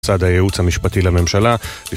צד הייעוץ המשפטי לממשלה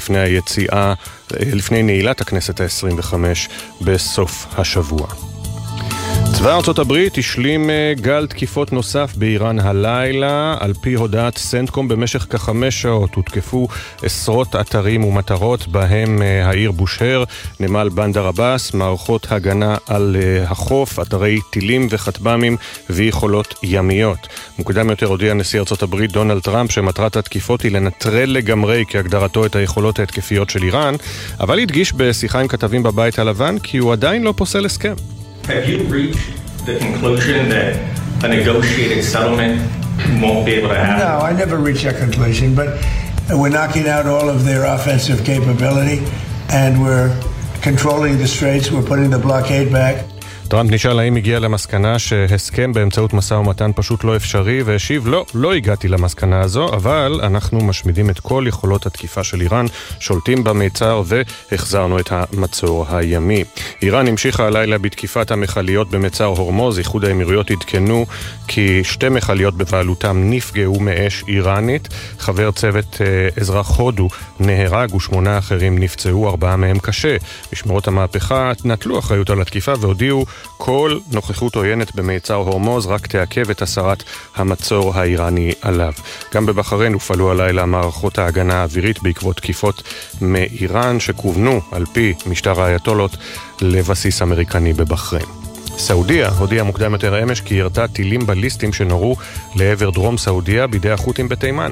לפני נעילת הכנסת ה-25 בסוף השבוע. צבא ארצות הברית השלים גל תקיפות נוסף באיראן הלילה. על פי הודעת סנטקום, במשך כ5 שעות הותקפו עשרות אתרים ומטרות, בהם העיר בושהר, נמל בנדר עבאס, מערכות הגנה על החוף, אתרי טילים וכטב"מים ויכולות ימיות. מוקדם יותר הודיע נשיא ארצות הברית דונלד טראמפ שמטרת התקיפות היא לנטרל לגמרי כהגדרתו את היכולות ההתקפיות של איראן, אבל הדגיש בשיחה עם כתבים בבית הלבן כי הוא עדיין לא פוסל הסכם. Have you reached the conclusion that a negotiated settlement won't be able to happen? No, I never reached that conclusion, but we're knocking out all of their offensive capability and we're controlling the straits, we're putting the blockade back. טראמפ נשאל האם הגיע למסקנה שהסכם באמצעות משא ומתן פשוט לא אפשרי, והשיב לא הגעתי למסקנה הזו, אבל אנחנו משמידים את כל יכולות התקיפה של איראן, שולטים במיצר והחזרנו את המצור הימי. איראן המשיכה הלילה בתקיפת המכליות במיצר הורמוז. איחוד האמירויות עדכנו כי 2 מכליות בבעלותם נפגעו מאש איראנית. חבר צוות אזרח הודו נהרג ו8 אחרים נפצעו, 4 מהם קשה. משמרות המהפכה נטלו אחריות על התקיפה והודיעו כל נוכחות עוינת במיצר הורמוז רק תעכב את הסרת המצור האיראני עליו. גם בבחריין הופעלו הלילה מערכות ההגנה האווירית בעקבות תקיפות מאיראן שכוונו על פי משטר האייתולות לבסיס אמריקני בבחריין. סעודיה הודיעה מוקדם יותר אמש כי ירתה טילים בליסטיים שנורו לעבר דרום סעודיה בידי החות'ים בתימן.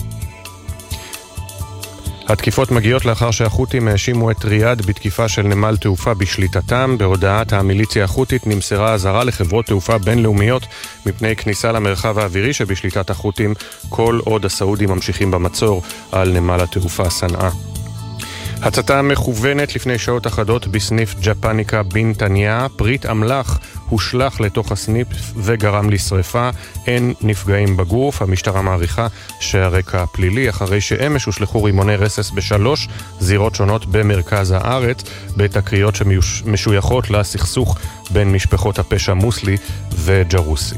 התקיפות מגיעות לאחר שהחות'ים האשימו את ריאד בתקיפה של נמל תעופה בשליטתם. בהודעת המיליציה החות'ית נמסרה אזהרה לחברות תעופה בינלאומיות מפני כניסה למרחב האווירי שבשליטת החות'ים כל עוד הסעודים ממשיכים במצור על נמל התעופה סנעה. הצתה מכוונת לפני שעות אחדות בסניף ג'פניקה בנתניה. פריט אמל"ח הושלך לתוך הסניף וגרם לשריפה. אין נפגעים בגוף. המשטרה מעריכה שהרקע פלילי, אחרי שאמש הושלחו רימוני רסס ב3 זירות שונות במרכז הארץ בתקריות שמשויכות לסכסוך בין משפחות הפשע מוסלי וג'רושי.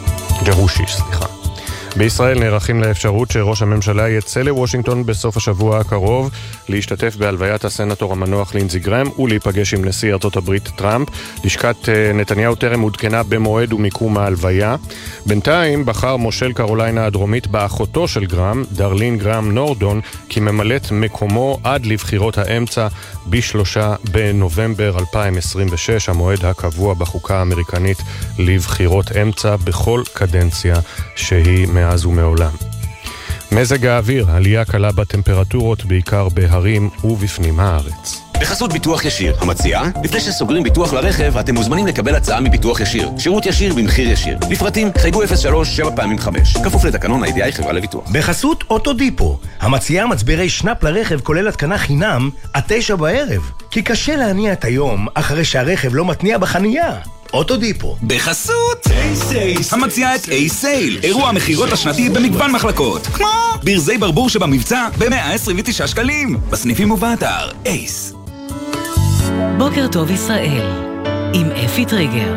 בישראל נערכים לאפשרות שראש הממשלה יצא לוושינגטון בסוף השבוע הקרוב להשתתף בהלוויית הסנטור המנוח לינזי גרהם ולהיפגש עם נשיא ארצות הברית טראמפ. לשכת נתניהו טרם עודכנה במועד ומיקום ההלוויה. בינתיים בחר מושל קרוליינה הדרומית באחותו של גרהם, דרלין גרהם נורדון, כי ממלאת מקומו עד לבחירות האמצע ב3 בנובמבר 2026, המועד הקבוע בחוקה האמריקנית לבחירות אמצע בכל קדנציה שהיא מאז ומעולם. מזג האוויר, עלייה קלה בטמפרטורות בעיקר בהרים ובפנים הארץ. בחסות ביטוח ישיר, המציעה, לפני שסוגרים ביטוח לרכב, אתם מוזמנים לקבל הצעה מביטוח ישיר. שירות ישיר במחיר ישיר. לפרטים, חייגו 03-7x5. כפוף לתקנון IDI חברה לביטוח. בחסות אוטודיפו, המציעה מצברי שנאפ לרכב כולל התקנה חינם עד 9 בערב. כי קשה להניע את היום אחרי שהרכב לא מתניע בחנייה. אוטודיפו. בחסות A-Sale, המציעה את A-Sale, אירוע המחירות השנתי במגוון מחלקות, כמו ברזי ברבור שבמבצע ב-129 שקלים, בסניפים ובאתר אייס. בוקר טוב ישראל עם אפי טריגר.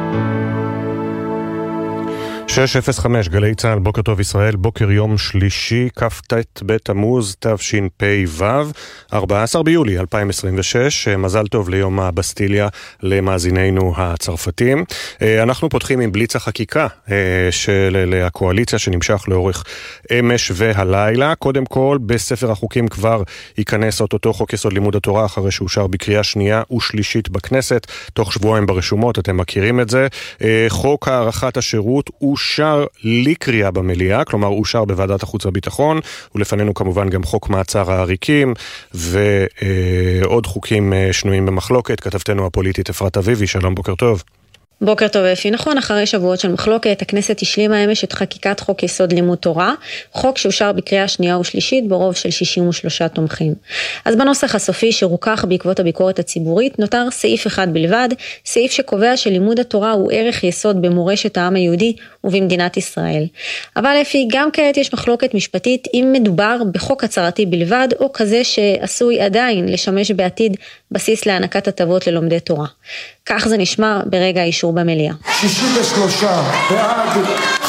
6:05 גלי צהל, בוקר טוב ישראל, בוקר יום שלישי, כ"ט בתמוז תשפ"ו, 14 ביולי 2026, מזל טוב ליום הבסטיליה למאזינינו הצרפתים. אנחנו פותחים עם בליץ החקיקה של הקואליציה שנמשך לאורך אמש והלילה. קודם כל, בספר החוקים כבר ייכנס אותו חוק יסוד לימוד התורה אחרי שאושר בקריאה שנייה ושלישית בכנסת, תוך שבועיים ברשומות, אתם מכירים את זה. חוק הארכת השירות אושר לקריאה במליאה, כלומר אושר בוועדת החוץ והביטחון, ולפנינו כמובן גם חוק מעצר העריקים ועוד חוקים שנויים במחלוקת. כתבתנו הפוליטית אפרת אביבי, שלום, בוקר טוב. בוקר טוב אפי. נכון, אחרי שבועות של מחלוקת, הכנסת השלימה אמש את חקיקת חוק יסוד לימוד תורה, חוק שאושר בקריאה שנייה ושלישית ברוב של 63 תומכים. אז בנוסח הסופי שרוכך בעקבות הביקורת הציבורית, נותר סעיף אחד בלבד, סעיף שקובע שלימוד התורה הוא ערך יסוד במורשת העם היהודי ובמדינת ישראל. אבל אפי, גם כעת יש מחלוקת משפטית אם מדובר בחוק הצהרתי בלבד, או כזה שעשוי עדיין לשמש בעתיד בסיס להענקת הטבות ללומדי תורה. כך זה נשמע ברגע האישור במליאה. 63 בעד,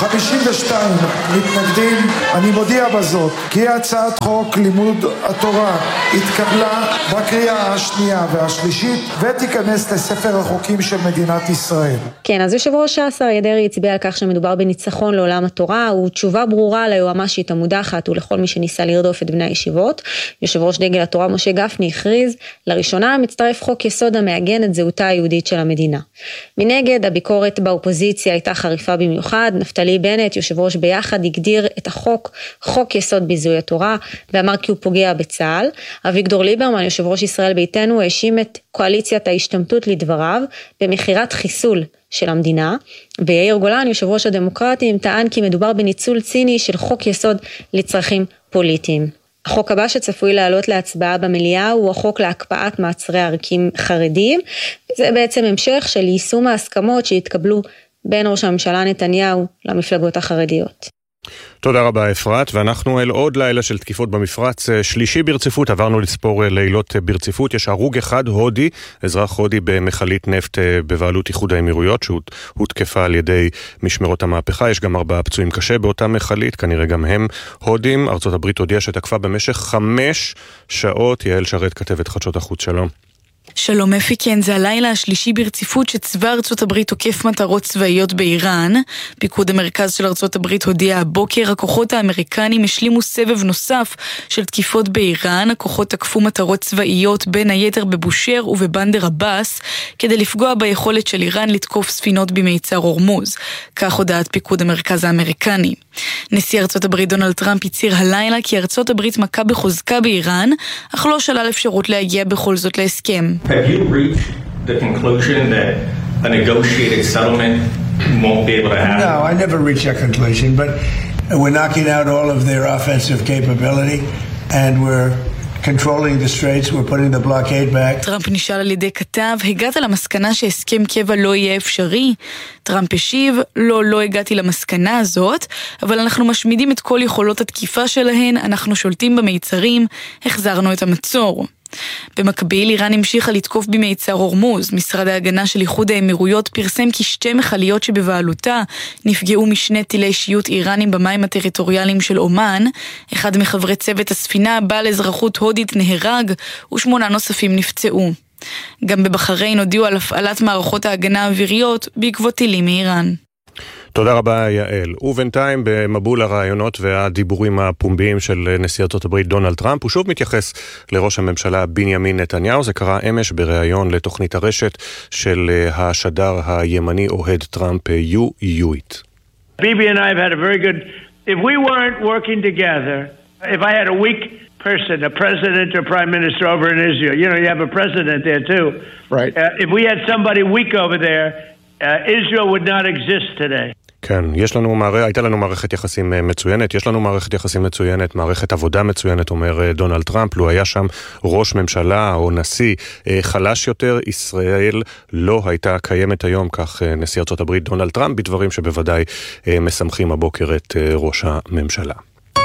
52 מתנגדים. אני מודיע בזאת כי הצעת חוק לימוד התורה התקבלה בקריאה השנייה והשלישית ותיכנס לספר החוקים של מדינת ישראל. כן, אז יושב ראש ש"ס אריה דרעי הצביע על כך שמדובר בניצחון לעולם התורה, ותשובה ברורה ליועמ"שית המודחת ולכל מי שניסה לרדוף את בני הישיבות. יושב ראש דגל התורה משה גפני הכריז, לראשונה מצטרף חוק יסוד המעגן את זהותה היהודית של המדינה. מנגד, הביקורת באופוזיציה הייתה חריפה במיוחד. נפתלי בנט, יושב ראש ביחד, הגדיר את החוק חוק יסוד ביזוי התורה, ואמר כי הוא פוגע בצה"ל. אביגדור ליברמן, יושב ראש ישראל ביתנו, האשים את קואליציית ההשתמטות לדבריו במחירת חיסול של המדינה, ויאיר גולן, יושב ראש הדמוקרטים, טען כי מדובר בניצול ציני של חוק יסוד לצרכים פוליטיים. החוק הבא שצפוי לעלות להצבעה במליאה הוא החוק להקפאת מעצרי עריקים חרדים. זה בעצם המשך של יישום ההסכמות שהתקבלו בין ראש הממשלה נתניהו למפלגות החרדיות. תודה רבה אפרת, ואנחנו אל עוד לילה של תקיפות במפרץ, שלישי ברציפות, עברנו לספור לילות ברציפות. יש הרוג אחד, הודי, אזרח הודי במחלית נפט בבעלות איחוד האמירויות, שהותקפה על ידי משמרות המהפכה. יש גם 4 פצועים קשה באותה מחלית, כנראה גם הם הודים. ארצות הברית הודיעה שתקפה במשך 5 שעות. יעל שרת, כתבת חדשות החוץ, שלום. שלום אפי, כן, זה הלילה השלישי ברציפות שצבא ארצות הברית תוקף מטרות צבאיות באיראן. פיקוד המרכז של ארצות הברית הודיע הבוקר, הכוחות האמריקנים השלימו סבב נוסף של תקיפות באיראן. הכוחות תקפו מטרות צבאיות בין היתר בבושר ובבנדר עבאס, כדי לפגוע ביכולת של איראן לתקוף ספינות במיצר הורמוז. כך הודעת פיקוד המרכז האמריקני. נשיא ארצות הברית דונלד טראמפ הצהיר הלילה כי ארצות הברית מכה בחוזקה באיראן, אך לא שלל אפשרות להגיע בכל זאת להסכם. Have you reached the conclusion that a negotiated settlement won't be able to happen? No, I never reached that conclusion, but we're knocking out all of their offensive capability and we're controlling the straits, we're putting the blockade back. טראמפ נשאל על ידי כתב, הגעת למסקנה שהסכם קבע לא יהיה אפשרי? טראמפ השיב, לא הגעתי למסקנה הזאת, אבל אנחנו משמידים את כל יכולות התקיפה שלהן, אנחנו שולטים במיצרים, החזרנו את המצור. במקביל, איראן המשיכה לתקוף במיצר הורמוז. משרד ההגנה של איחוד האמירויות פרסם כי 2 מכליות שבבעלותה נפגעו משני טילי שיוט איראנים במים הטריטוריאליים של אומן. אחד מחברי צוות הספינה, בעל אזרחות הודית, נהרג ו8 נוספים נפצעו. גם בבחריין הודיעו על הפעלת מערכות ההגנה האוויריות בעקבות טילים מאיראן. תודה רבה יעל. ובינתיים במבול הרעיונות והדיבורים הפומביים של נשיא ארצות הברית דונלד טראמפ, הוא שוב מתייחס לראש הממשלה בנימין נתניהו. זה קרה אמש בראיון לתוכנית הרשת של השדר הימני אוהד טראמפ יהיו it. Bibi and I have had a very good, if we weren't working together, if I had a weak person, a president or prime minister over in Israel, you know, you have a president there too. Right. If we had somebody weak over there, Israel would not exist today. כן, הייתה לנו מערכת יחסים מצוינת, יש לנו מערכת יחסים מצוינת, מערכת עבודה מצוינת, אומר דונלד טראמפ. לו היה שם ראש ממשלה או נשיא חלש יותר, ישראל לא הייתה קיימת היום, כך נשיא ארצות הברית דונלד טראמפ, בדברים שבוודאי משמחים הבוקר את ראש הממשלה.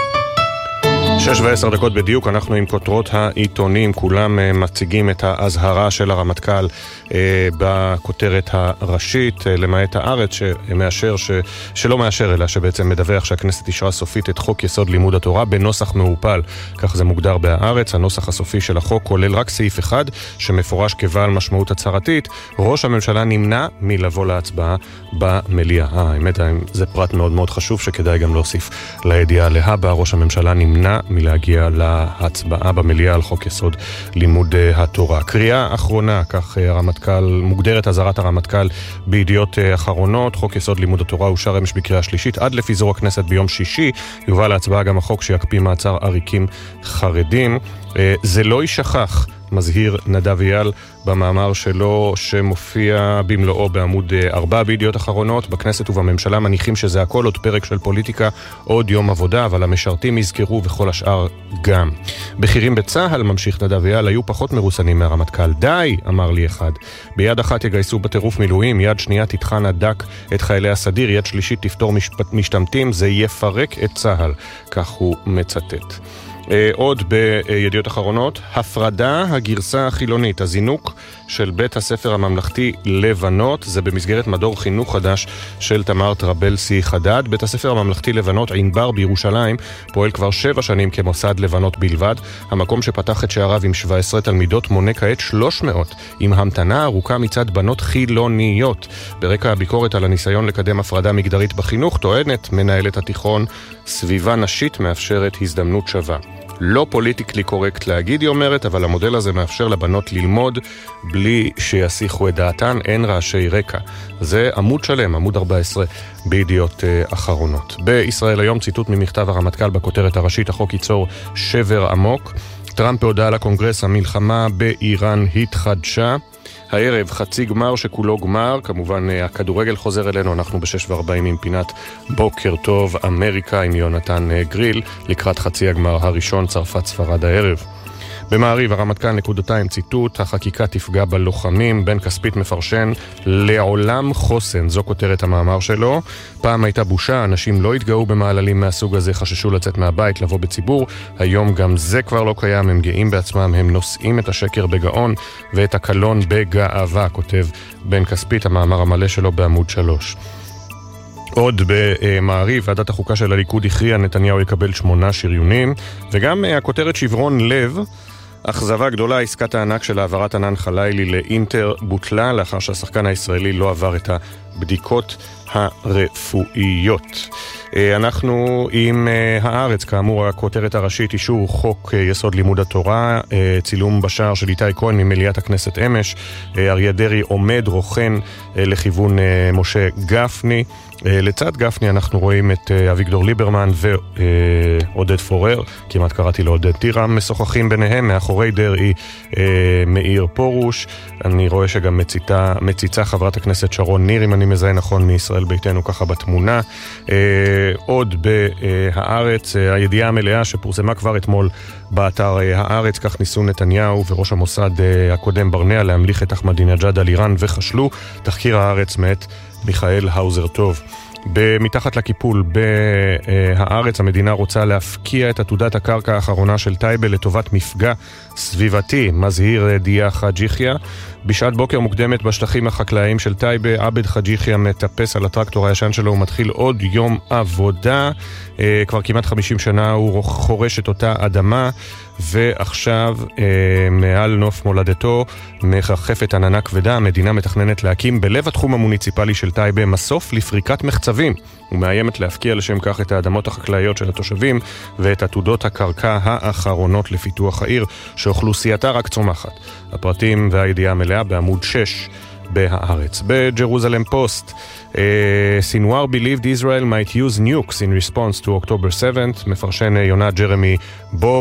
6:10 בדיוק, אנחנו עם כותרות העיתונים, כולם מציגים את ההזהרה של הרמטכ"ל בכותרת הראשית, למעט הארץ שלא מאשר, אלא שבעצם מדווח שהכנסת אישרה סופית את חוק יסוד לימוד התורה בנוסח מעופל, כך זה מוגדר בהארץ. הנוסח הסופי של החוק כולל רק סעיף אחד שמפורש כבעל משמעות הצהרתית, ראש הממשלה נמנע מלבוא להצבעה במליאה. האמת, זה פרט מאוד מאוד חשוב שכדאי גם להוסיף לידיעה להבא, ראש הממשלה נמנע מלהגיע להצבעה במליאה על חוק יסוד לימוד התורה. קריאה אחרונה, כך הרמטכ"ל, מוגדרת הזהרת הרמטכ"ל בידיעות אחרונות. חוק יסוד לימוד התורה אושר אמש בקריאה שלישית, עד לפיזור הכנסת ביום שישי יובא להצבעה גם החוק שיקפיא מעצר עריקים חרדים. זה לא יישכח, מזהיר נדב אייל במאמר שלו שמופיע במלואו בעמוד 4 בידיעות אחרונות. בכנסת ובממשלה מניחים שזה הכל עוד פרק של פוליטיקה, עוד יום עבודה, אבל המשרתים יזכרו וכל השאר גם. בכירים בצהל, ממשיך נדב אייל, היו פחות מרוסנים מהרמטכ"ל. די, אמר לי אחד. ביד אחת יגייסו בטירוף מילואים, יד שנייה תטחן הדק את חיילי הסדיר, יד שלישית תפתור משתמטים, זה יפרק את צהל. כך הוא מצטט. עוד בידיעות אחרונות, הפרדה הגרסה החילונית, הזינוק של בית הספר הממלכתי לבנות, זה במסגרת מדור חינוך חדש של תמר טרבלסי חדד. בית הספר הממלכתי לבנות ענבר בירושלים פועל כבר 7 שנים כמוסד לבנות בלבד. המקום שפתח את שעריו עם 17 תלמידות מונה כעת 300, עם המתנה ארוכה מצד בנות חילוניות. ברקע הביקורת על הניסיון לקדם הפרדה מגדרית בחינוך, טוענת מנהלת התיכון, סביבה נשית מאפשרת הזדמנות שווה. לא פוליטיקלי קורקט להגיד, היא אומרת, אבל המודל הזה מאפשר לבנות ללמוד בלי שיסיחו את דעתן, אין רעשי רקע. זה עמוד שלם, עמוד 14 בידיעות אחרונות. בישראל היום ציטוט ממכתב הרמטכ"ל בכותרת הראשית, החוק ייצור שבר עמוק. טראמפ הודעה לקונגרס, המלחמה באיראן התחדשה. הערב חצי גמר שכולו גמר, כמובן הכדורגל חוזר אלינו, אנחנו ב-6:40 עם פינת בוקר טוב אמריקה עם יונתן גריל, לקראת חצי הגמר הראשון, צרפת ספרד הערב. במעריב, הרמטכ"ל נקודתיים ציטוט, החקיקה תפגע בלוחמים, בן כספית מפרשן, לעולם חוסן, זו כותרת המאמר שלו. פעם הייתה בושה, אנשים לא התגאו במעללים מהסוג הזה, חששו לצאת מהבית, לבוא בציבור, היום גם זה כבר לא קיים, הם גאים בעצמם, הם נושאים את השקר בגאון ואת הקלון בגאווה, כותב בן כספית, המאמר המלא שלו בעמוד 3. עוד במעריב, ועדת החוקה של הליכוד הכריע, נתניהו יקבל 8 שריונים, וגם הכותרת שברון לב, אכזבה גדולה, עסקת הענק של העברת ענן חלילי לאינטר בוטלה, לאחר שהשחקן הישראלי לא עבר את הבדיקות הרפואיות. אנחנו עם הארץ, כאמור הכותרת הראשית, אישור חוק יסוד לימוד התורה, צילום בשער של איתי כהן ממליאת הכנסת אמש, אריה דרעי עומד רוכן לכיוון משה גפני, לצד גפני אנחנו רואים את אביגדור ליברמן ועודד פורר, כמעט קראתי לו עודד טירם, משוחחים ביניהם, מאחורי דרעי מאיר פורוש, אני רואה שגם מציצה חברת הכנסת שרון ניר, אם אני מזהה נכון, מישראל ביתנו ככה בתמונה. עוד בהארץ, הידיעה המלאה שפורסמה כבר אתמול באתר הארץ, כך ניסו נתניהו וראש המוסד הקודם ברנע להמליך את אחמדינג'אד על איראן וחשלו. תחקיר הארץ מאת מיכאל האוזר טוב. מתחת לקיפול בהארץ, המדינה רוצה להפקיע את עתודת הקרקע האחרונה של טייבה לטובת מפגע סביבתי, מזהיר דיה חאג' יחיא. בשעת בוקר מוקדמת בשטחים החקלאיים של טייבה, עבד חאג' יחיא מטפס על הטרקטור הישן שלו ומתחיל עוד יום עבודה. כבר כמעט 50 שנה הוא חורש את אותה אדמה, ועכשיו מעל נוף מולדתו מחרחפת עננה כבדה. המדינה מתכננת להקים בלב התחום המוניציפלי של טייבה מסוף לפריקת מחצבים, ומאיימת להפקיע לשם כך את האדמות החקלאיות של התושבים ואת עתודות הקרקע האחרונות לפיתוח העיר, שאוכלוסייתה רק צומחת. הפרטים והידיעה המלאה בעמוד 6 בהארץ. בג'רוזלם פוסט, סינואר believed Israel might use nukes in response to October 7th, מפרשן יונה ג'רמי בוב.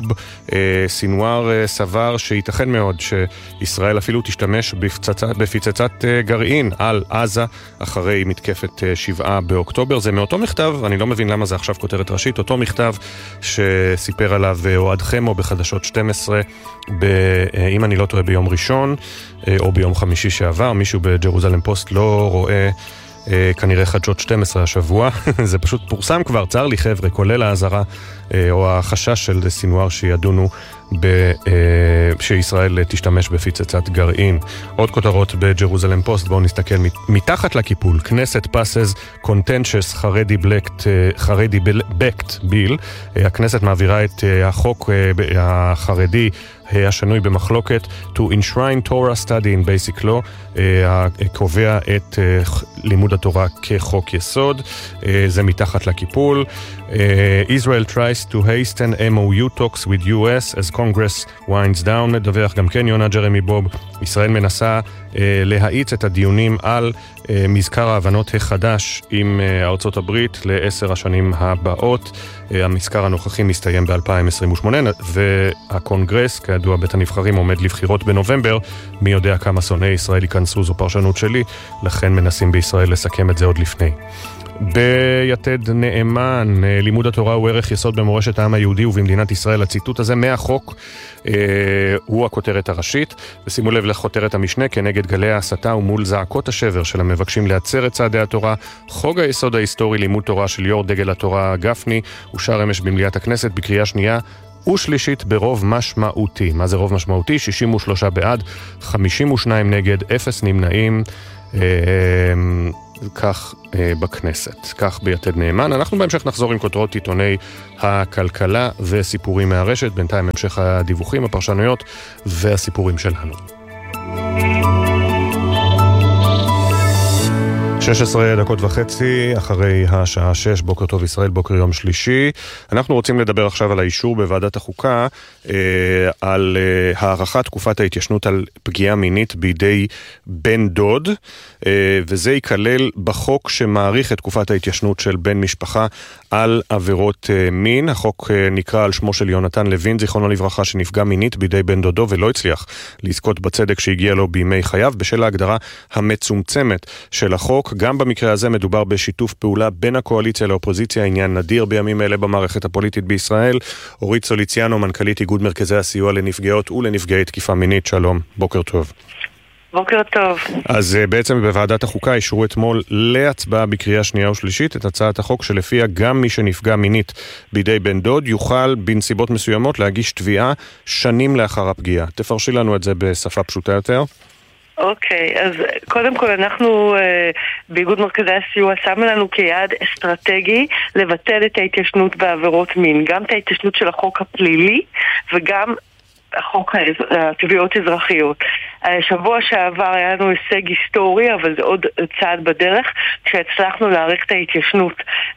סינואר סבר שייתכן מאוד שישראל אפילו תשתמש בפצצת גרעין על עזה אחרי מתקפת 7 באוקטובר. זה מאותו מכתב, אני לא מבין למה זה עכשיו כותרת ראשית, אותו מכתב שסיפר עליו אוהד חמו בחדשות 12, אם אני לא טועה ביום ראשון או ביום חמישי שעבר. מישהו בג'רוזלם פוסט לא רואה כנראה חדשות 12 השבוע, זה פשוט פורסם כבר, צר לי חבר'ה, כולל ההזרה או החשש של סינואר שידונו שישראל תשתמש בפצצת גרעין. עוד כותרות בג'רוזלם פוסט, בואו נסתכל מתחת לקיפול. כנסת passes contentious חרדי backed bill, הכנסת מעבירה את החוק החרדי השנוי במחלוקת to enshrine Torah study in basic law, קובע את לימוד התורה כחוק יסוד. זה מתחת לקיפול. Israel tries to hasten MOU talks with US as Congress winds down, מדווח גם כן יונה ג'רמי בוב. ישראל מנסה להאיץ את הדיונים על מזכר ההבנות החדש עם ארצות הברית ל10 השנים הבאות. המזכר הנוכחי מסתיים ב-2028 והקונגרס, כידוע בית הנבחרים, עומד לבחירות בנובמבר. מי יודע כמה שונאי ישראל ייכנסו, זו פרשנות שלי, לכן מנסים בישראל לסכם את זה עוד לפני. ביתד נאמן, לימוד התורה הוא ערך יסוד במורשת העם היהודי ובמדינת ישראל. הציטוט הזה מהחוק הוא הכותרת הראשית, ושימו לב לכותרת המשנה: כנגד גלי ההסתה ומול זעקות השבר של המבקשים להצר את צעדי התורה, חוק היסוד ההיסטורי לימוד תורה של יו"ר דגל התורה גפני אושר אמש במליאת הכנסת בקריאה שנייה ושלישית ברוב משמעותי. מה זה רוב משמעותי? 63 בעד, 52 נגד, 0 נמנעים. כך בכנסת, כך ביתד נאמן. אנחנו בהמשך נחזור עם כותרות עיתוני הכלכלה וסיפורים מהרשת. בינתיים המשך הדיווחים, הפרשנויות והסיפורים שלנו. 16:30 אחרי השעה 6, בוקר טוב ישראל, בוקר יום שלישי. אנחנו רוצים לדבר עכשיו על האישור בוועדת החוקה על הארכת תקופת ההתיישנות על פגיעה מינית בידי בן דוד, וזה ייכלל בחוק שמאריך את תקופת ההתיישנות של בן משפחה על עבירות מין. החוק נקרא על שמו של יונתן לוין, זיכרונו לברכה, שנפגע מינית בידי בן דודו ולא הצליח לזכות בצדק שהגיע לו בימי חייו בשל ההגדרה המצומצמת של החוק. גם במקרה הזה מדובר בשיתוף פעולה בין הקואליציה לאופוזיציה, עניין נדיר בימים אלה במערכת הפוליטית בישראל. אורית סוליציאנו, מנכ"לית איגוד מרכזי הסיוע לנפגעות ולנפגעי תקיפה מינית, שלום, בוקר טוב. בוקר טוב. אז בעצם בוועדת החוקה אישרו אתמול להצבעה בקריאה שנייה ושלישית את הצעת החוק שלפיה גם מי שנפגע מינית בידי בן דוד יוכל בנסיבות מסוימות להגיש תביעה שנים לאחר הפגיעה. תפרשי לנו את זה בשפה פשוטה יותר. אוקיי, אז קודם כל אנחנו באיגוד מרכזי הסיוע שמנו לנו כיעד אסטרטגי לבטל את ההתיישנות בעבירות מין, גם את ההתיישנות של החוק הפלילי וגם החוק התביעות אזרחיות. שבוע שעבר היה לנו הישג היסטורי, אבל זה עוד צעד בדרך, כשהצלחנו להאריך את ההתיישנות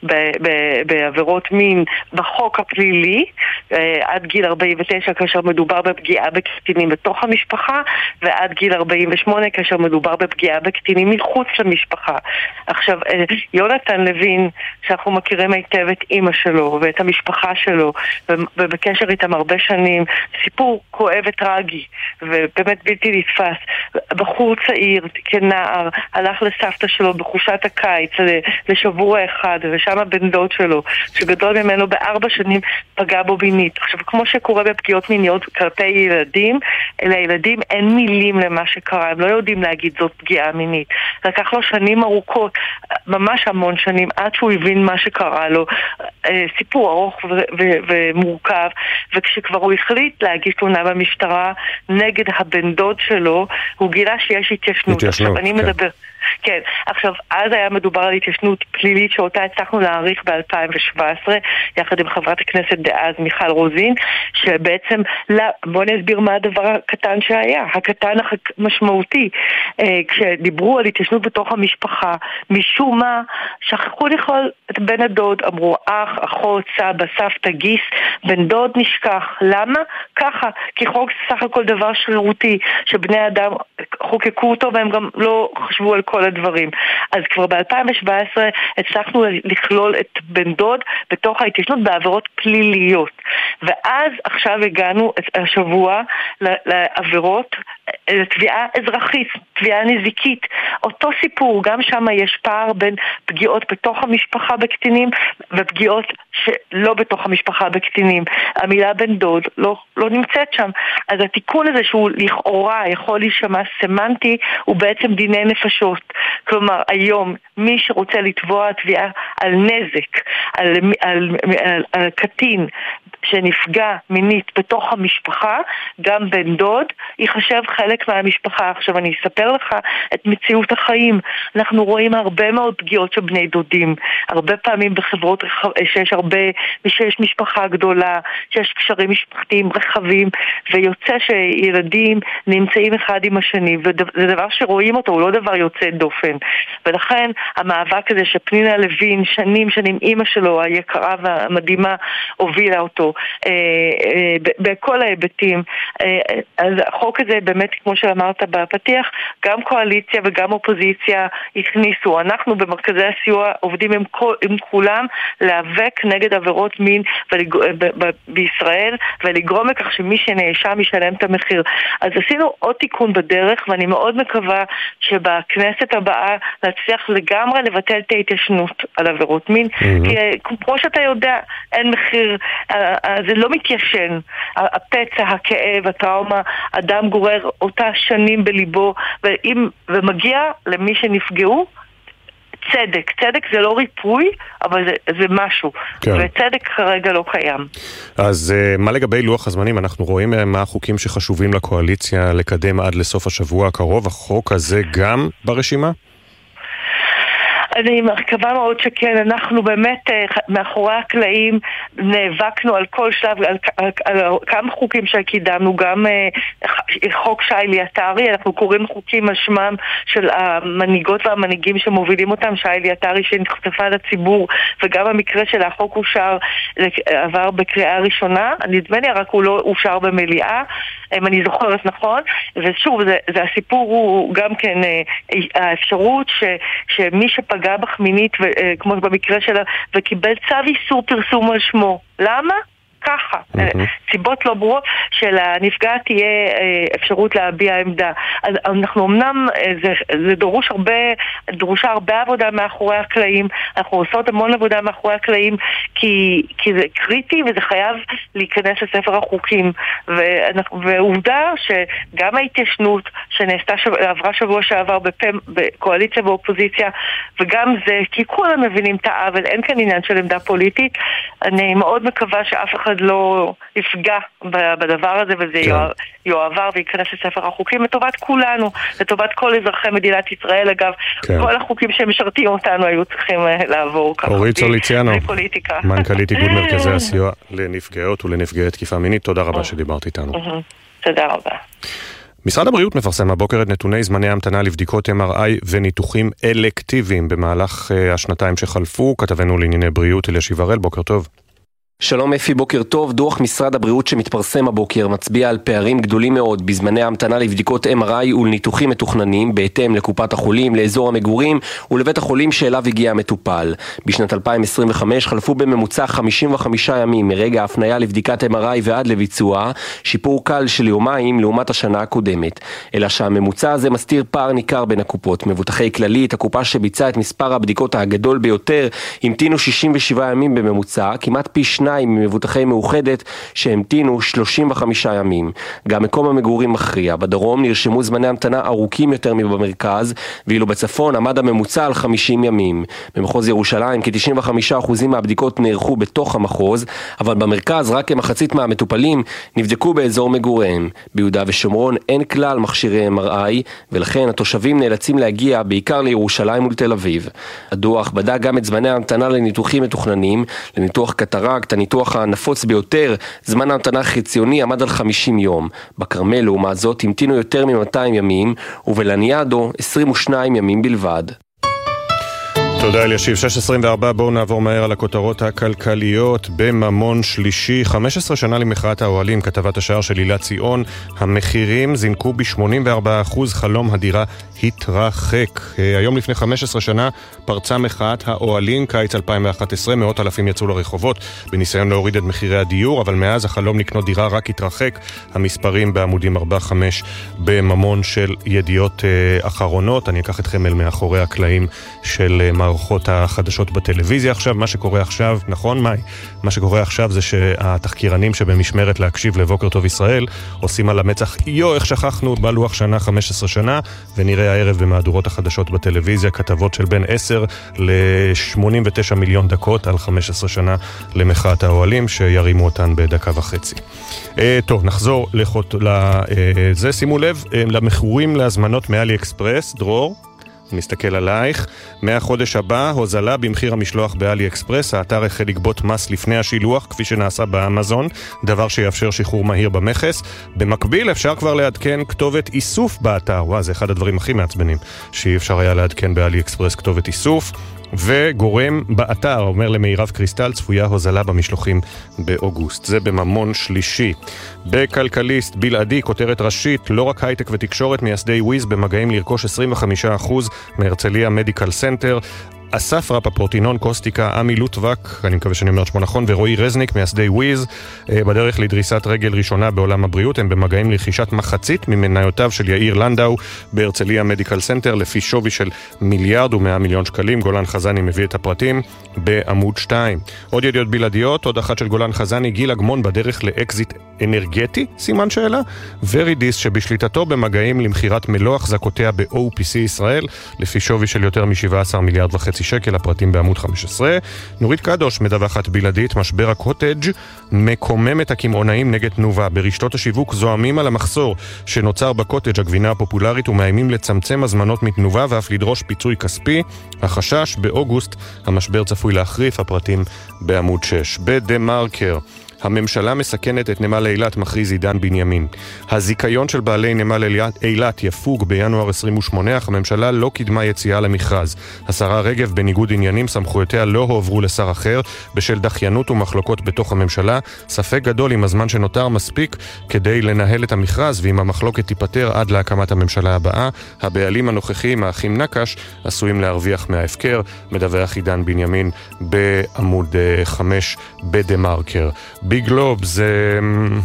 בעבירות מין בחוק הפלילי עד גיל 49 כאשר מדובר בפגיעה בקטינים בתוך המשפחה, ועד גיל 48 כאשר מדובר בפגיעה בקטינים מחוץ למשפחה. עכשיו, יונתן לוין, שאנחנו מכירים היטב את אמא שלו ואת המשפחה שלו ובקשר איתם הרבה שנים, סיפור כואב וטרגי ובאמת בלתי נתפס. בחור צעיר, כנער, הלך לסבתא שלו בחופשת הקיץ לשבוע אחד, ושם הבן דוד שלו שגדול ממנו ב4 שנים פגע בו מינית. עכשיו, כמו שקורה בפגיעות מיניות כלפי ילדים, לילדים אין מילים למה שקרה, הם לא יודעים להגיד זאת פגיעה מינית. לקח לו שנים ארוכות, ממש המון שנים, עד שהוא הבין מה שקרה לו. סיפור ארוך ומורכב, וכשכבר הוא החליט להגיש תלונה במשטרה נגד הבן דוד שלו, הוא גילה שיש התיישנות. עכשיו אני מדבר... כן, עכשיו, אז היה מדובר על התיישנות פלילית שאותה הצלחנו להאריך ב-2017 יחד עם חברת הכנסת דאז מיכל רוזין, שבעצם, בוא נסביר מה הדבר הקטן שהיה, הקטן המשמעותי. כשדיברו על התיישנות בתוך המשפחה, משום מה שכחו לכלול את בן הדוד, אמרו אח, אחות, סבא, סבתא, גיס, בן דוד נשכח. למה? ככה, כי חוק סך הכל דבר שרירותי שבני אדם חוקקו אותו והם גם לא חשבו על כל הדברים. אז כבר ב-2017 הצלחנו לכלול את בן דוד בתוך ההתיישנות בעבירות פליליות. ואז עכשיו הגענו השבוע לעבירות, לתביעה אזרחית, תביעה נזיקית. אותו סיפור, גם שם יש פער בין פגיעות בתוך המשפחה בקטינים ופגיעות שלא בתוך המשפחה בקטינים. המילה בן דוד לא נמצאת שם. אז התיקון הזה שהוא לכאורה יכול להישמע סמנטי, הוא בעצם דיני נפשות. כלומר, היום מי שרוצה לתבוע תביעה על נזק, על קטין שנפגע מינית בתוך המשפחה, גם בן דוד, יחשב חלק מהמשפחה. עכשיו אני אספר מתאר לך את מציאות החיים. אנחנו רואים הרבה מאוד פגיעות של בני דודים, הרבה פעמים בחברות שיש משפחה גדולה, שיש קשרים משפחתיים רחבים, ויוצא שילדים נמצאים אחד עם השני, וזה דבר שרואים אותו, הוא לא דבר יוצא דופן. ולכן המאבק הזה שפנינה לוין, שנים אימא שלו היקרה והמדהימה הובילה אותו בכל ההיבטים. אז החוק הזה באמת, כמו שאמרת בפתיח, גם קואליציה וגם אופוזיציה הכניסו. אנחנו במרכזי הסיוע עובדים עם כולם להיאבק נגד עבירות מין בישראל, ולגרום לכך שמי שנאשם ישלם את המחיר. אז עשינו עוד תיקון בדרך, ואני מאוד מקווה שבכנסת הבאה נצליח לגמרי לבטל את ההתיישנות על עבירות מין, כי כמו שאתה יודע, אין מחיר, זה לא מתיישן. הפצע, הכאב, הטראומה, אדם גורר אותה שנים בליבו, ומגיע למי שנפגעו צדק זה לא ריפוי, אבל זה משהו, כן. וצדק כרגע לא קיים. אז מה לגבי לוח הזמנים? אנחנו רואים מה החוקים שחשובים לקואליציה לקדם עד לסוף השבוע הקרוב. החוק הזה גם ברשימה? אני מקווה מאוד שכן. אנחנו באמת מאחורי הקלעים נאבקנו על כל שלב, על כמה חוקים שקידמנו, גם חוק שי ליאטרי, אנחנו קוראים חוקים על שמם של המנהיגות והמנהיגים שמובילים אותם, שי ליאטרי שנחשפה לציבור, וגם המקרה של החוק עבר בקריאה ראשונה, נדמה לי רק הוא לא אושר במליאה, אם אני זוכרת נכון, ושוב, זה הסיפור הוא גם כן האפשרות שמי שפגע בחמינית, כמו במקרה שלה, וקיבל צו איסור פרסום על שמו. למה? ככה. סיבות לא ברורות שלנפגעת תהיה אפשרות להביע עמדה. אז אנחנו אמנם, זה דרושה הרבה עבודה מאחורי הקלעים, אנחנו עושות המון עבודה מאחורי הקלעים, כי זה קריטי וזה חייב להיכנס לספר החוקים. ועובדה שגם ההתיישנות שנעשתה, עברה שבוע שעבר בקואליציה ואופוזיציה, וגם זה, כי כולם מבינים את העוול, אין כאן עניין של עמדה פוליטית. אני מאוד מקווה שאף אחד לא יפגע בדבר הזה, וזה יועבר וייכנס לספר החוקים לטובת כולנו, לטובת כל אזרחי מדינת ישראל. אגב, כל החוקים שמשרתים אותנו היו צריכים לעבור ככה. אורית סוליציאנו, מנכ"לית איגוד מרכזי הסיוע לנפגעות ולנפגעי תקיפה מינית, תודה רבה שדיברת איתנו. תודה רבה. משרד הבריאות מפרסם הבוקר את נתוני זמני המתנה לבדיקות MRI וניתוחים אלקטיביים במהלך השנתיים שחלפו. כתבנו לענייני בריאות אלישיב הראל, בוקר טוב. שלום אפי, בוקר טוב. דוח משרד הבריאות שמתפרסם הבוקר מצביע על פערים גדולים מאוד בזמני ההמתנה לבדיקות MRI ולניתוחים מתוכננים בהתאם לקופת החולים, לאזור המגורים ולבית החולים שאליו הגיע המטופל. בשנת 2025 חלפו בממוצע 55 ימים מרגע ההפניה לבדיקת MRI ועד לביצוע, שיפור קל של יומיים לעומת השנה הקודמת. אלא שהממוצע הזה מסתיר פער ניכר בין הקופות. מבוטחי כללית, הקופה שביצעה את מספר הבדיקות הגדול ביותר, המתינו 67 ימים בממוצע, כמעט פי 2 ממבוטחי מאוחדת שהמתינו 35 ימים. גם מקום המגורים מכריע. בדרום נרשמו זמני המתנה ארוכים יותר מבמרכז, ואילו בצפון עמד הממוצע על 50 ימים. במחוז ירושלים כ-95% מהבדיקות נערכו בתוך המחוז, אבל במרכז רק כמחצית מהמטופלים נבדקו באזור מגוריהם. ביהודה ושומרון אין כלל מכשירי MRI, ולכן התושבים נאלצים להגיע בעיקר לירושלים ולתל אביב. הדוח בדק גם את זמני ההמתנה לניתוחים מתוכננים, לניתוח קטרקט, הניתוח הנפוץ ביותר, זמן ההמתנה חציוני עמד על 50 יום. בכרמל לעומת זאת המתינו יותר מ-200 ימים, ובלניאדו 22 ימים בלבד. תודה אלישיב. 6:24, בואו נעבור מהר על הכותרות הכלכליות. בממון שלישי, 15 שנה למחאת האוהלים, כתבת השער של הילה ציון, המחירים זינקו ב-84%, חלום הדירה התרחק. היום לפני 15 שנה פרצה מחאת האוהלים, קיץ 2011, מאות אלפים יצאו לרחובות בניסיון להוריד את מחירי הדיור, אבל מאז החלום לקנות דירה רק התרחק. המספרים בעמודים 4-5 בממון של ידיעות אחרונות. אני אקח אתכם אל מאחורי הקלעים של מר מערכות החדשות בטלוויזיה עכשיו. מה שקורה עכשיו, נכון מאי? מה שקורה עכשיו זה שהתחקירנים שבמשמרת להקשיב לבוקר טוב ישראל עושים על המצח, איך שכחנו בלוח שנה 15 שנה, ונראה הערב במהדורות החדשות בטלוויזיה כתבות של בין 10 ל-89 מיליון דקות על 15 שנה למחאת האוהלים שירימו אותן בדקה וחצי. טוב, נחזור לזה. שימו לב למחירים להזמנות מאלי אקספרס. דרור, מסתכל עלייך. מהחודש הבא הוזלה במחיר המשלוח באלי אקספרס. האתר החל לגבות מס לפני השילוח כפי שנעשה באמזון, דבר שיאפשר שחרור מהיר במכס. במקביל אפשר כבר לעדכן כתובת איסוף באתר. זה אחד הדברים הכי מעצבנים, שאי אפשר היה לעדכן באלי אקספרס כתובת איסוף. וגורם באתר אומר למירב קריסטל צפויה הוזלה במשלוחים באוגוסט. זה בממון שלישי. בכלכליסט בלעדי כותרת ראשית, לא רק הייטק ותקשורת, מייסדי וויז במגעים לרכוש 25% מהרצליה מדיקל סנטר. אסף רפפורטינון קוסטיקה, עמי לוטבק, אני מקווה שאני אומר שמו נכון, ורועי רזניק מייסדי וויז בדרך לדריסת רגל ראשונה בעולם הבריאות. הם במגעים לרכישת מחצית ממניותיו של יאיר לנדאו בהרצליה מדיקל סנטר לפי שווי של 1.1 מיליארד שקלים. גולן חזני מביא את הפרטים בעמוד 2. עוד ידיעות בלעדיות, עוד אחת של גולן חזני, גיל אגמון בדרך לאקזיט אנרגטי, סימן שאלה. ורידיס שבשליטתו במגעים למחירת מלוא החזקותיה ב-OPC ישראל לפי שווי של יותר מ-17.5 מיליארד שקל. הפרטים בעמוד 15. נורית קדוש מדווחת בלעדית, משבר הקוטג' מקומם את הקמעונאים נגד תנובה. ברשתות השיווק זועמים על המחסור שנוצר בקוטג' הגבינה הפופולרית ומאיימים לצמצם הזמנות מתנובה ואף לדרוש פיצוי כספי. החשש באוגוסט המשבר צפוי להחריף. הפרטים בעמוד 6. בדה מרקר, הממשלה מסכנת את נמל אילת, מכריז עידן בנימין. הזיכיון של בעלי נמל אילת יפוג בינואר 28, אך הממשלה לא קידמה יציאה למכרז. השרה רגב בניגוד עניינים, סמכויותיה לא הועברו לשר אחר בשל דחיינות ומחלוקות בתוך הממשלה. ספק גדול אם הזמן שנותר מספיק כדי לנהל את המכרז, ואם המחלוקת תיפטר עד להקמת הממשלה הבאה. הבעלים הנוכחיים, האחים נקש, עשויים להרוויח מההפקר, מדווח עידן בנימין בעמוד 5 בדה מרקר. ביג גלוב, זה...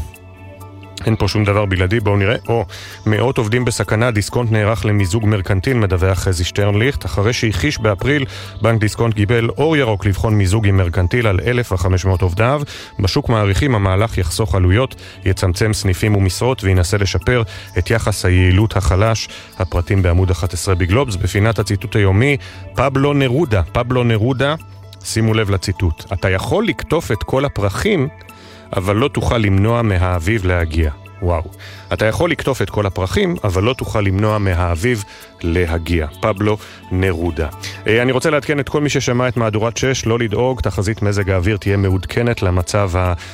אין פה שום דבר בלעדי, בואו נראה. מאות עובדים בסכנה, דיסקונט נערך למיזוג מרקנטין, מדווח חזי שטרנליכט. אחרי שהחיש באפריל, בנק דיסקונט קיבל אור ירוק לבחון מיזוג עם מרקנטיל על 1,500 עובדיו. בשוק מעריכים המהלך יחסוך עלויות, יצמצם סניפים ומשרות וינסה לשפר את יחס היעילות החלש. הפרטים בעמוד 11 בגלובס. בפינת הציטוט היומי, פבלו נרודה, שימו לב לציטוט. אתה יכול לקטוף את כל הפרחים, אבל לא תוכל למנוע מהאביב להגיע. וואו. אתה יכול לקטוף את כל הפרחים, אבל לא תוכל למנוע מהאביב להגיע. פבלו נרודה. אני רוצה לעדכן את כל מי ששמע את מהדורת 6, לא לדאוג, תחזית מזג האוויר תהיה מעודכנת למצב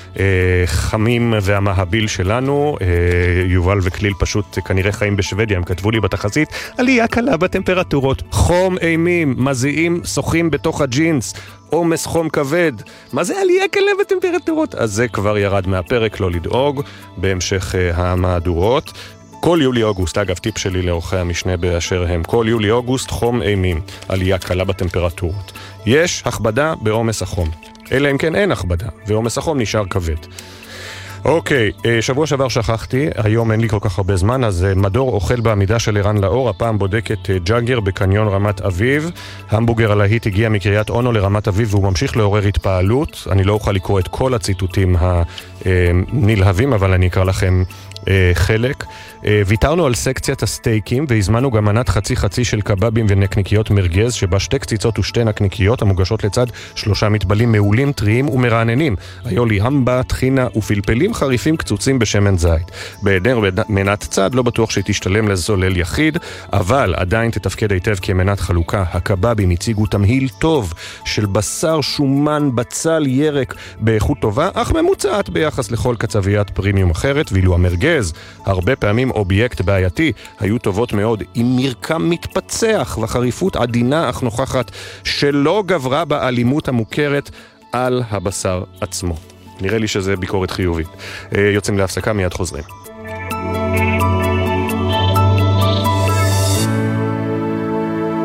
החמים והמהביל שלנו. יובל וכליל פשוט כנראה חיים בשוודיה, הם כתבו לי בתחזית, עלייה קלה בטמפרטורות, חום אימים, מזיעים, שוחים בתוך הג'ינס, עומס חום כבד. מה זה עלייה קלה בטמפרטורות? אז זה כבר ירד מהפרק, לא לדאוג, בהמשך המהדורות. כל יולי-אוגוסט, אגב, טיפ שלי לאורחי המשנה באשר הם, כל יולי-אוגוסט חום אימים, עלייה קלה בטמפרטורות. יש הכבדה בעומס החום, אלא אם כן אין הכבדה, ועומס החום נשאר כבד. אוקיי, שבוע שעבר שכחתי, היום אין לי כל כך הרבה זמן, אז מדור אוכל בעמידה של ערן לאור, הפעם בודקת ג'אגר בקניון רמת אביב. המבוגר הלהיט הגיע מקריית אונו לרמת אביב והוא ממשיך לעורר התפעלות. אני לא אוכל לקרוא את כל הציטוטים הנלהבים, אבל אני אקרא לכם חלק. ויתרנו על סקציית הסטייקים והזמנו גם מנת חצי של קבבים ונקניקיות מרגז, שבה 2 קציצות ו2 נקניקיות המוגשות לצד 3 מטבלים מעולים, טריים ומרעננים. היו לי המבה, טחינה ופלפלים חריפים קצוצים בשמן זית. בהיעדר מנת צד לא בטוח שתשתלם לזולל יחיד, אבל עדיין תתפקד היטב כמנת חלוקה. הקבבים הציגו תמהיל טוב של בשר, שומן, בצל, ירק באיכות טובה, אך ממוצעת ביחס לכל קצביית פרימיום אחרת, ואילו המרגז, הרבה פעמים אובייקט בעייתי, היו טובות מאוד עם מרקם מתפצח וחריפות עדינה אך נוכחת שלא גברה באלימות המוכרת על הבשר עצמו. נראה לי שזה ביקורת חיובית. יוצאים להפסקה, מיד חוזרים.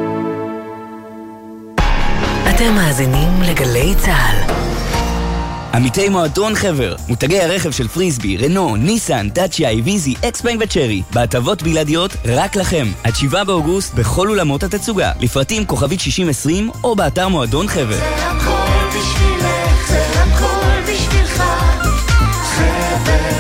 אתם מאזינים לגלי צהל. עמיתי מועדון חבר, מותגי הרכב של פריסבי, רנו, ניסן, דאצ'יה, איביזי, אקספלן וצ'רי, בהטבות בלעדיות רק לכם. עד 7 באוגוסט בכל אולמות התצוגה, לפרטים כוכבית 6020 או באתר מועדון חבר. זה הכל בשבילך, זה הכל בשבילך, חבר.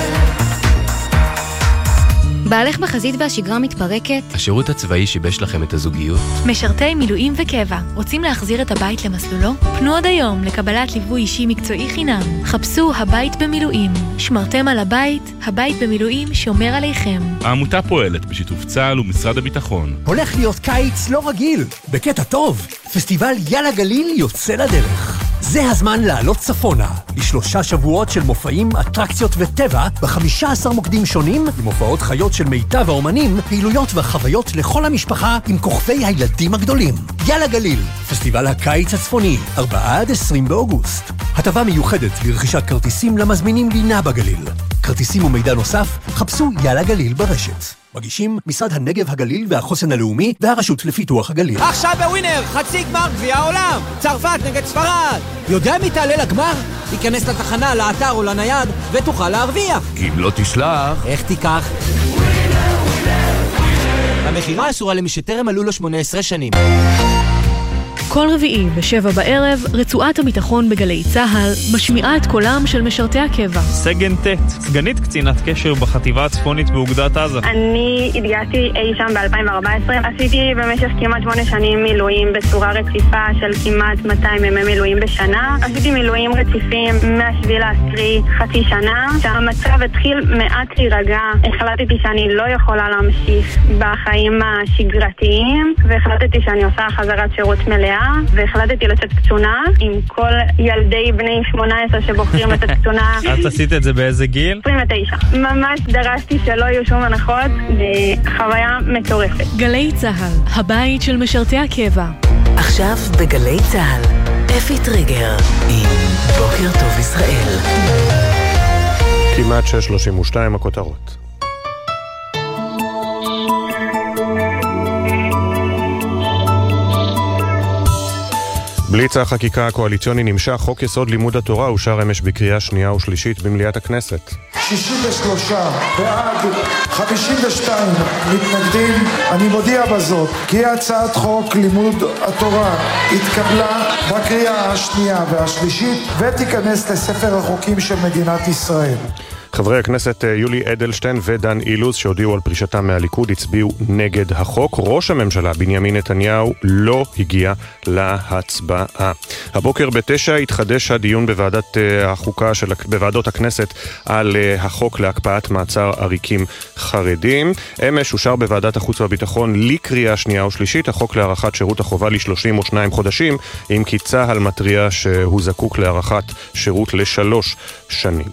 בעלך בחזית והשגרה מתפרקת? השירות הצבאי שיבש לכם את הזוגיות? משרתי מילואים וקבע, רוצים להחזיר את הבית למסלולו? פנו עוד היום לקבלת ליווי אישי מקצועי חינם. חפשו הבית במילואים. שמרתם על הבית, הבית במילואים שומר עליכם. העמותה פועלת בשיתוף צה"ל ומשרד הביטחון. הולך להיות קיץ לא רגיל, בקטע טוב. פסטיבל יאללה גליל יוצא לדרך. זה הזמן לעלות צפונה, ל3 שבועות של מופעים, אטרקציות וטבע, ב15 מוקדים שונים, עם הופעות חיות של מיטב האומנים, פעילויות וחוויות לכל המשפחה עם כוכבי הילדים הגדולים. יאללה גליל, פסטיבל הקיץ הצפוני, 4-20 באוגוסט. הטבה מיוחדת לרכישת כרטיסים למזמינים לינה בגליל. כרטיסים ומידע נוסף, חפשו יאללה גליל ברשת. מגישים משרד הנגב הגליל והחוסן הלאומי והרשות לפיתוח הגליל. עכשיו בווינר, חצי גמר גביע העולם, צרפת נגד ספרד. יודע מי תעלה לגמר? תיכנס לתחנה, לאתר או לנייד ותוכל להרוויח. אם לא תשלח... איך תיקח? המחירה אסורה למי שטרם מלאו לו 18 שנים. כל רביעי ב7 בערב, רצועת הביטחון בגלי צהל משמיעה את קולם של משרתי הקבע. סגן ט', סגנית קצינת קשר בחטיבה הצפונית באוגדת עזה. אני התגייסתי אי שם ב-2014. עשיתי במשך כמעט 8 שנים מילואים בצורה רציפה של כמעט 200 ימי מילואים בשנה. עשיתי מילואים רציפים מ7 ל10 חצי שנה. כשהמצב התחיל מעט להירגע, החלטתי שאני לא יכולה להמשיך בחיים השגרתיים, והחלטתי שאני עושה חזרת שירות מלאה. והחלטתי לצאת קצונה עם כל ילדי בני 18 שבוחרים לצאת קצונה. את עשית את זה באיזה גיל? 29. ממש דרשתי שלא יהיו שום הנחות, וחוויה מטורפת. גלי צהל, הבית של משרתי הקבע. עכשיו בגלי צהל, אפי טריגר עם בוקר טוב ישראל. כמעט 6:32 הכותרות. בליץ החקיקה הקואליציוני נמשך, חוק יסוד לימוד התורה אושר אמש בקריאה שנייה ושלישית במליאת הכנסת. 63 בעד, 52 מתנגדים. אני מודיע בזאת כי הצעת חוק לימוד התורה התקבלה בקריאה השנייה והשלישית ותיכנס לספר החוקים של מדינת ישראל. חברי הכנסת יולי אדלשטיין ודן אילוז שהודיעו על פרישתם מהליכוד הצביעו נגד החוק. ראש הממשלה בנימין נתניהו לא הגיע להצבעה. הבוקר ב9 התחדש הדיון בוועדת החוקה בוועדות הכנסת על החוק להקפאת מעצר עריקים חרדים. אמש אושר בוועדת החוץ והביטחון לקריאה שנייה ושלישית החוק להארכת שירות החובה ל32 חודשים, אם כי צה"ל מתריע שהוא זקוק להארכת שירות ל3 שנים.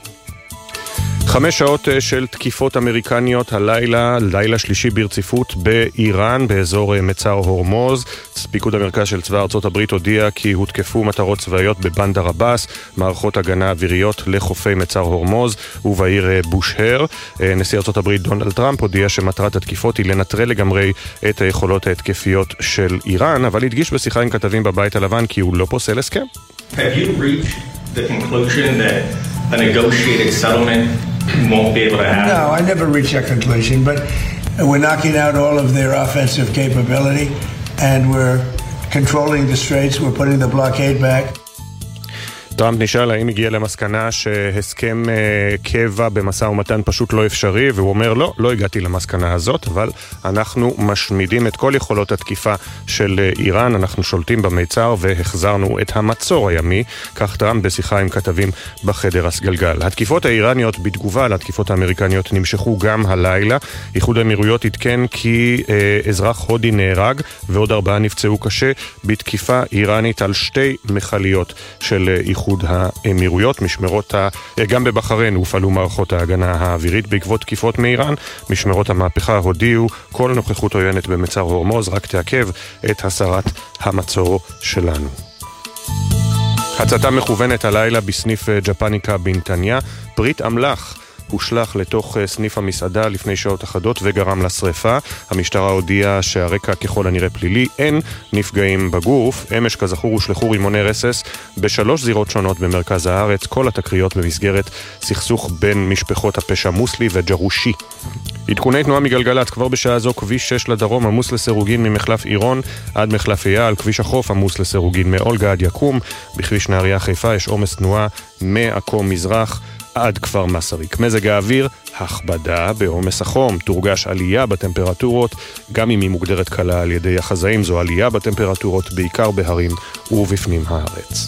5 שעות של תקיפות אמריקניות הלילה, לילה שלישי ברציפות באיראן, באזור מצר הורמוז. פיקוד המרכז של צבא ארצות הברית הודיע כי הותקפו מטרות צבאיות בבנדר עבאס, מערכות הגנה אוויריות לחופי מצר הורמוז ובעיר בושהר. נשיא ארצות הברית דונלד טראמפ הודיע שמטרת התקיפות היא לנטרל לגמרי את היכולות ההתקפיות של איראן, אבל הדגיש בשיחה עם כתבים בבית הלבן כי הוא לא פוסל הסכם. Have you reached the conclusion that a negotiated settlement won't be able to happen? No, I never reached that conclusion, but we're knocking out all of their offensive capability and we're controlling the straits, we're putting the blockade back. טראמפ נשאל האם הגיע למסקנה שהסכם קבע במשא ומתן פשוט לא אפשרי, והוא אומר לא הגעתי למסקנה הזאת, אבל אנחנו משמידים את כל יכולות התקיפה של איראן, אנחנו שולטים במיצר והחזרנו את המצור הימי, כך טראמפ בשיחה עם כתבים בחדר הסגלגל. התקיפות האיראניות בתגובה לתקיפות האמריקניות נמשכו גם הלילה. איחוד האמירויות עדכן כי אזרח הודי נהרג ועוד 4 נפצעו קשה בתקיפה איראנית על 2 מכליות של איחוד האמירויות. גם בבחריין הופעלו מערכות ההגנה האווירית בעקבות תקיפות מאיראן. משמרות המהפכה הודיעו כל נוכחות עוינת במצר הורמוז רק תעכב את הסרת המצור שלנו. הצתה מכוונת הלילה בסניף ג'פניקה בנתניה. פריט אמל"ח הושלך לתוך סניף המסעדה לפני שעות אחדות וגרם לשריפה. המשטרה הודיעה שהרקע ככל הנראה פלילי, אין נפגעים בגוף. אמש כזכור הושלחו רימוני רסס בשלוש זירות שונות במרכז הארץ, כל התקריות במסגרת סכסוך בין משפחות הפשע מוסלי וג'רושי. עדכוני תנועה מגלגלת, כבר בשעה זו כביש 6 לדרום עמוס לסירוגין ממחלף עירון עד מחלף אייל, כביש החוף עמוס לסירוגין מאולגה עד יקום, בכביש נהריה חיפה יש עומס תנועה מעכו מזרח עד כפר מסריק. מזג האוויר, הכבדה בעומס החום, תורגש עלייה בטמפרטורות, גם אם היא מוגדרת קלה על ידי החזאים, זו עלייה בטמפרטורות בעיקר בהרים ובפנים הארץ.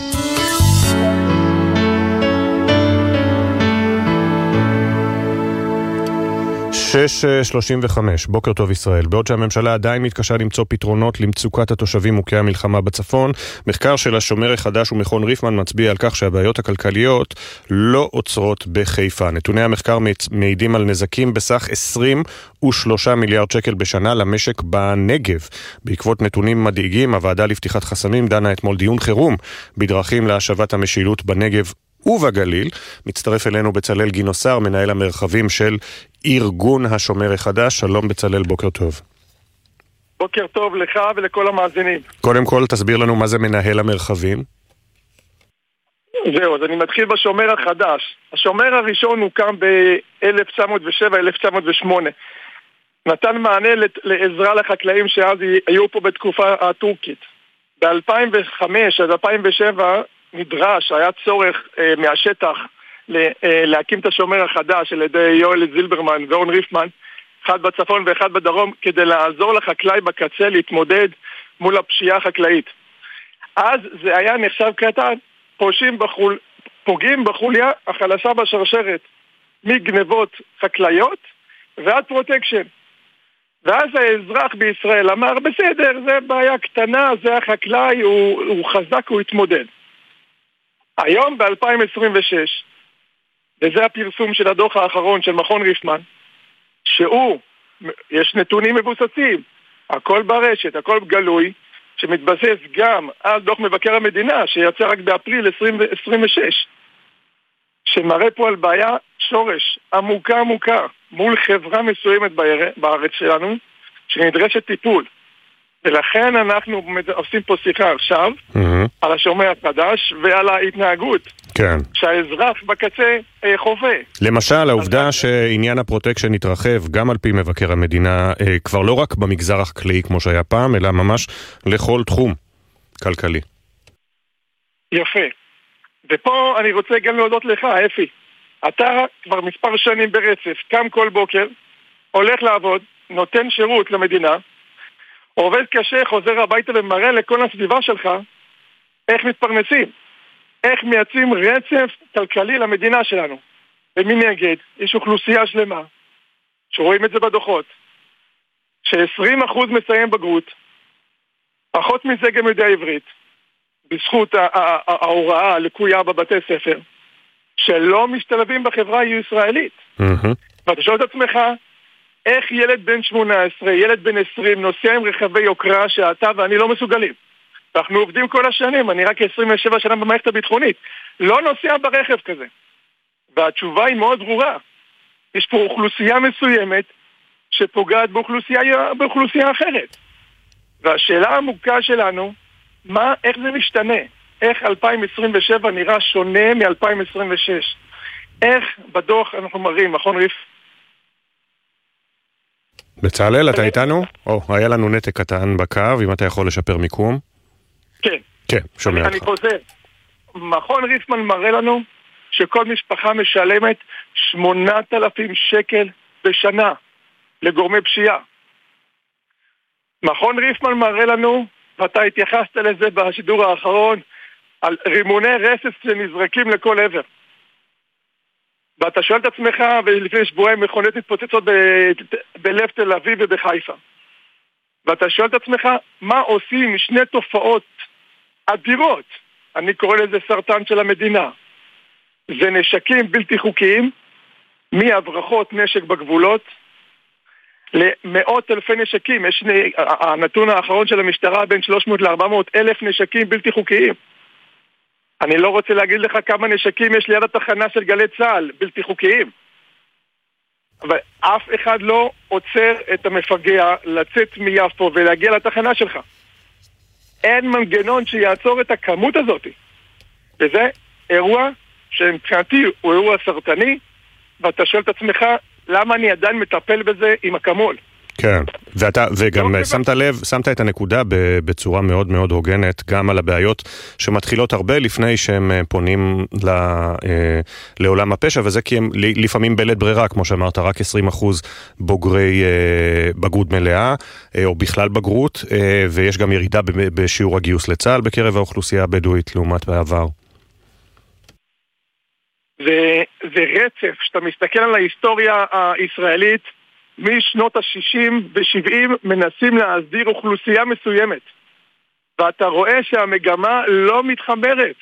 6:35, בוקר טוב ישראל. בעוד שהממשלה עדיין מתקשה למצוא פתרונות למצוקת התושבים מוכי המלחמה בצפון, מחקר של השומר החדש ומכון ריפמן מצביע על כך שהבעיות הכלכליות לא עוצרות בחיפה. נתוני המחקר מעידים על נזקים בסך 23 מיליארד שקל בשנה למשק בנגב. בעקבות נתונים מדאיגים, הוועדה לפתיחת חסמים דנה אתמול דיון חירום בדרכים להשבת המשילות בנגב ובגליל. מצטרף אלינו בצלאל גינוסר, מנהל המרחבים של ארגון השומר החדש. שלום בצלאל, בוקר טוב. בוקר טוב לך ולכל המאזינים. קודם כל תסביר לנו מה זה מנהל המרחבים. זהו, אז אני מתחיל בשומר החדש. השומר הראשון הוקם ב-1907-1908. נתן מענה לעזרה לחקלאים שאז היו פה בתקופה הטורקית. ב-2005 עד 2007 נדרש, היה צורך מהשטח להקים את השומר החדש על ידי יואל זילברמן ואורן ריפמן, אחד בצפון ואחד בדרום, כדי לעזור לחקלאי בקצה להתמודד מול הפשיעה החקלאית. אז זה היה נחשב קטן, פוגעים בחוליה החלשה בשרשרת, מגנבות חקלאיות ועד פרוטקשן. ואז האזרח בישראל אמר, בסדר, זה בעיה קטנה, זה החקלאי, הוא חזק, הוא התמודד. היום ב-2026, וזה הפרסום של הדוח האחרון של מכון ריפמן, יש נתונים מבוססים, הכל ברשת, הכל גלוי, שמתבסס גם על דוח מבקר המדינה, שיצא רק באפריל 2026, שמראה פה על בעיה שורש, עמוקה, מול חברה מסוימת בארץ שלנו, שנדרשת טיפול. ולכן אנחנו עושים פה שיחה עכשיו על השומר החדש ועל ההתנהגות שהאזרח בקצה חווה. למשל, העובדה שעניין הפרוטקשן התרחב גם על פי מבקר המדינה, כבר לא רק במגזר החקלאי כמו שהיה פעם, אלא ממש לכל תחום כלכלי. יפה. ופה אני רוצה גם להודות לך, אפי. אתה כבר מספר שנים ברצף, קם כל בוקר, הולך לעבוד, נותן שירות למדינה, עובד קשה, חוזר הביתה ומראה לכל הסביבה שלך איך מתפרנסים, איך מייצרים רצף כלכלי למדינה שלנו. ומנגד, יש אוכלוסייה שלמה, שרואים את זה בדוחות, ש20% מסיים בגרות, פחות מזה גם יודע עברית, בזכות ההוראה הלקויה בבתי ספר, שלא משתלבים בחברה הישראלית. ואתה שואל את עצמך, איך ילד בן 18, ילד בן 20, נוסע עם רכבי יוקרה שאתה ואני לא מסוגלים. אנחנו עובדים כל השנים, אני רק 27 שנה במערכת הביטחונית. לא נוסע ברכב כזה. והתשובה היא מאוד ברורה. יש פה אוכלוסייה מסוימת שפוגעת באוכלוסייה אחרת. והשאלה העמוקה שלנו, איך זה משתנה? איך 2027 נראה שונה מ-2026? איך בדוח אנחנו מראים, מכון ריף? בצלאל, אתה איתנו? היה לנו נתק קטן בקו, אם אתה יכול לשפר מיקום. כן. כן, שומע אותך. אני חוזר. מכון ריפמן מראה לנו שכל משפחה משלמת 8,000 שקל בשנה לגורמי פשיעה. מכון ריפמן מראה לנו, ואתה התייחסת לזה בשידור האחרון, על רימוני רסס שנזרקים לכל עבר. ואתה שואל את עצמך, ולפני שבועיים מכונות התפוצצות בלב תל אביב ובחיפה. ואתה שואל את עצמך, מה עושים שני תופעות אדירות? אני קורא לזה סרטן של המדינה. זה נשקים בלתי חוקיים, מהברחות נשק בגבולות, למאות אלפי נשקים. יש הנתון האחרון של המשטרה בין 300 ל-400 אלף נשקים בלתי חוקיים. אני לא רוצה להגיד לך כמה נשקים יש ליד התחנה של גלי צהל, בלתי חוקיים. אף אחד לא עוצר את המפגע לצאת מיפו ולהגיע לתחנה שלך. אין מנגנון שיעצור את הכמות הזאת. וזה אירוע שמבחינתי הוא אירוע סרטני, ואתה שואל את עצמך, למה אני עדיין מטפל בזה עם אקמול? כן, וגם שמת את הנקודה בצורה מאוד מאוד הוגנת, גם על הבעיות שמתחילות הרבה לפני שהם פונים לעולם הפשע, וזה כי הם לפעמים בלית ברירה, כמו שאמרת, רק 20% בוגרי בגרות מלאה, או בכלל בגרות, ויש גם ירידה בשיעור הגיוס לצה"ל בקרב האוכלוסייה הבדואית לעומת בעבר. זה רצף, שאתה מסתכל על ההיסטוריה הישראלית, משנות ה-60 ו-70 מנסים להסדיר אוכלוסייה מסוימת, ואתה רואה שהמגמה לא מתחברת.